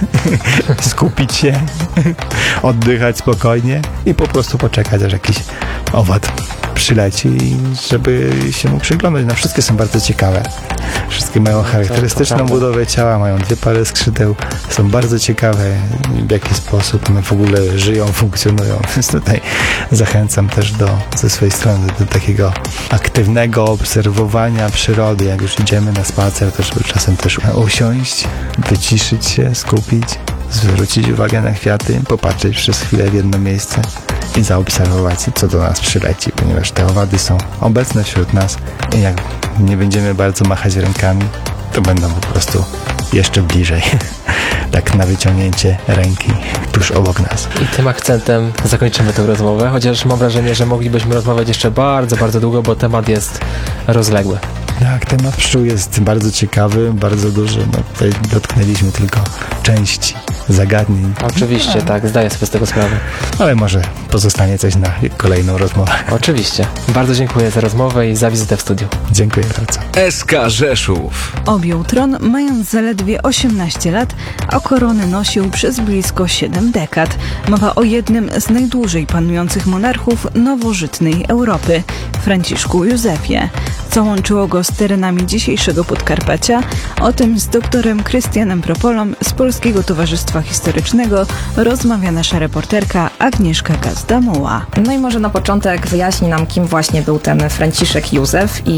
skupić się, oddychać spokojnie i po prostu poczekać, aż jakiś owad przyleci, żeby się mu przyglądać. No wszystkie są bardzo ciekawe. Wszystkie mają charakterystyczną budowę ciała, mają dwie pary skrzydeł, są bardzo ciekawe, w jaki sposób one w ogóle żyją, funkcjonują. Więc tutaj zachęcam też do, ze swojej strony do takiego aktywnego obserwowania przyrody. Jak już idziemy na spacer, to żeby czasem też usiąść, wyciszyć się, skupić, zwrócić uwagę na kwiaty, popatrzeć przez chwilę w jedno miejsce i zaobserwować, co do nas przyleci, ponieważ te owady są obecne wśród nas i jak nie będziemy bardzo machać rękami, to będą po prostu jeszcze bliżej. Tak na wyciągnięcie ręki tuż obok nas. I tym akcentem zakończymy tę rozmowę, chociaż mam wrażenie, że moglibyśmy rozmawiać jeszcze bardzo, bardzo długo, bo temat jest rozległy. Tak, temat pszczół jest bardzo ciekawy, bardzo duży. No, tutaj dotknęliśmy tylko części zagadnień. Oczywiście, A. tak, zdaję sobie z tego sprawę. Ale może pozostanie coś na kolejną rozmowę. Oczywiście. Bardzo dziękuję za rozmowę i za wizytę w studiu. Dziękuję bardzo. S K Rzeszów. Objął tron mając zaledwie osiemnaście lat, a koronę nosił przez blisko siedem dekad. Mowa o jednym z najdłużej panujących monarchów nowożytnej Europy, Franciszku Józefie. Co łączyło go z terenami dzisiejszego Podkarpacia? O tym z doktorem Krystianem Propolą z Polskiego Towarzystwa Historycznego rozmawia nasza reporterka Agnieszka Gazda-Muła. No i może na początek wyjaśni nam, kim właśnie był ten Franciszek Józef i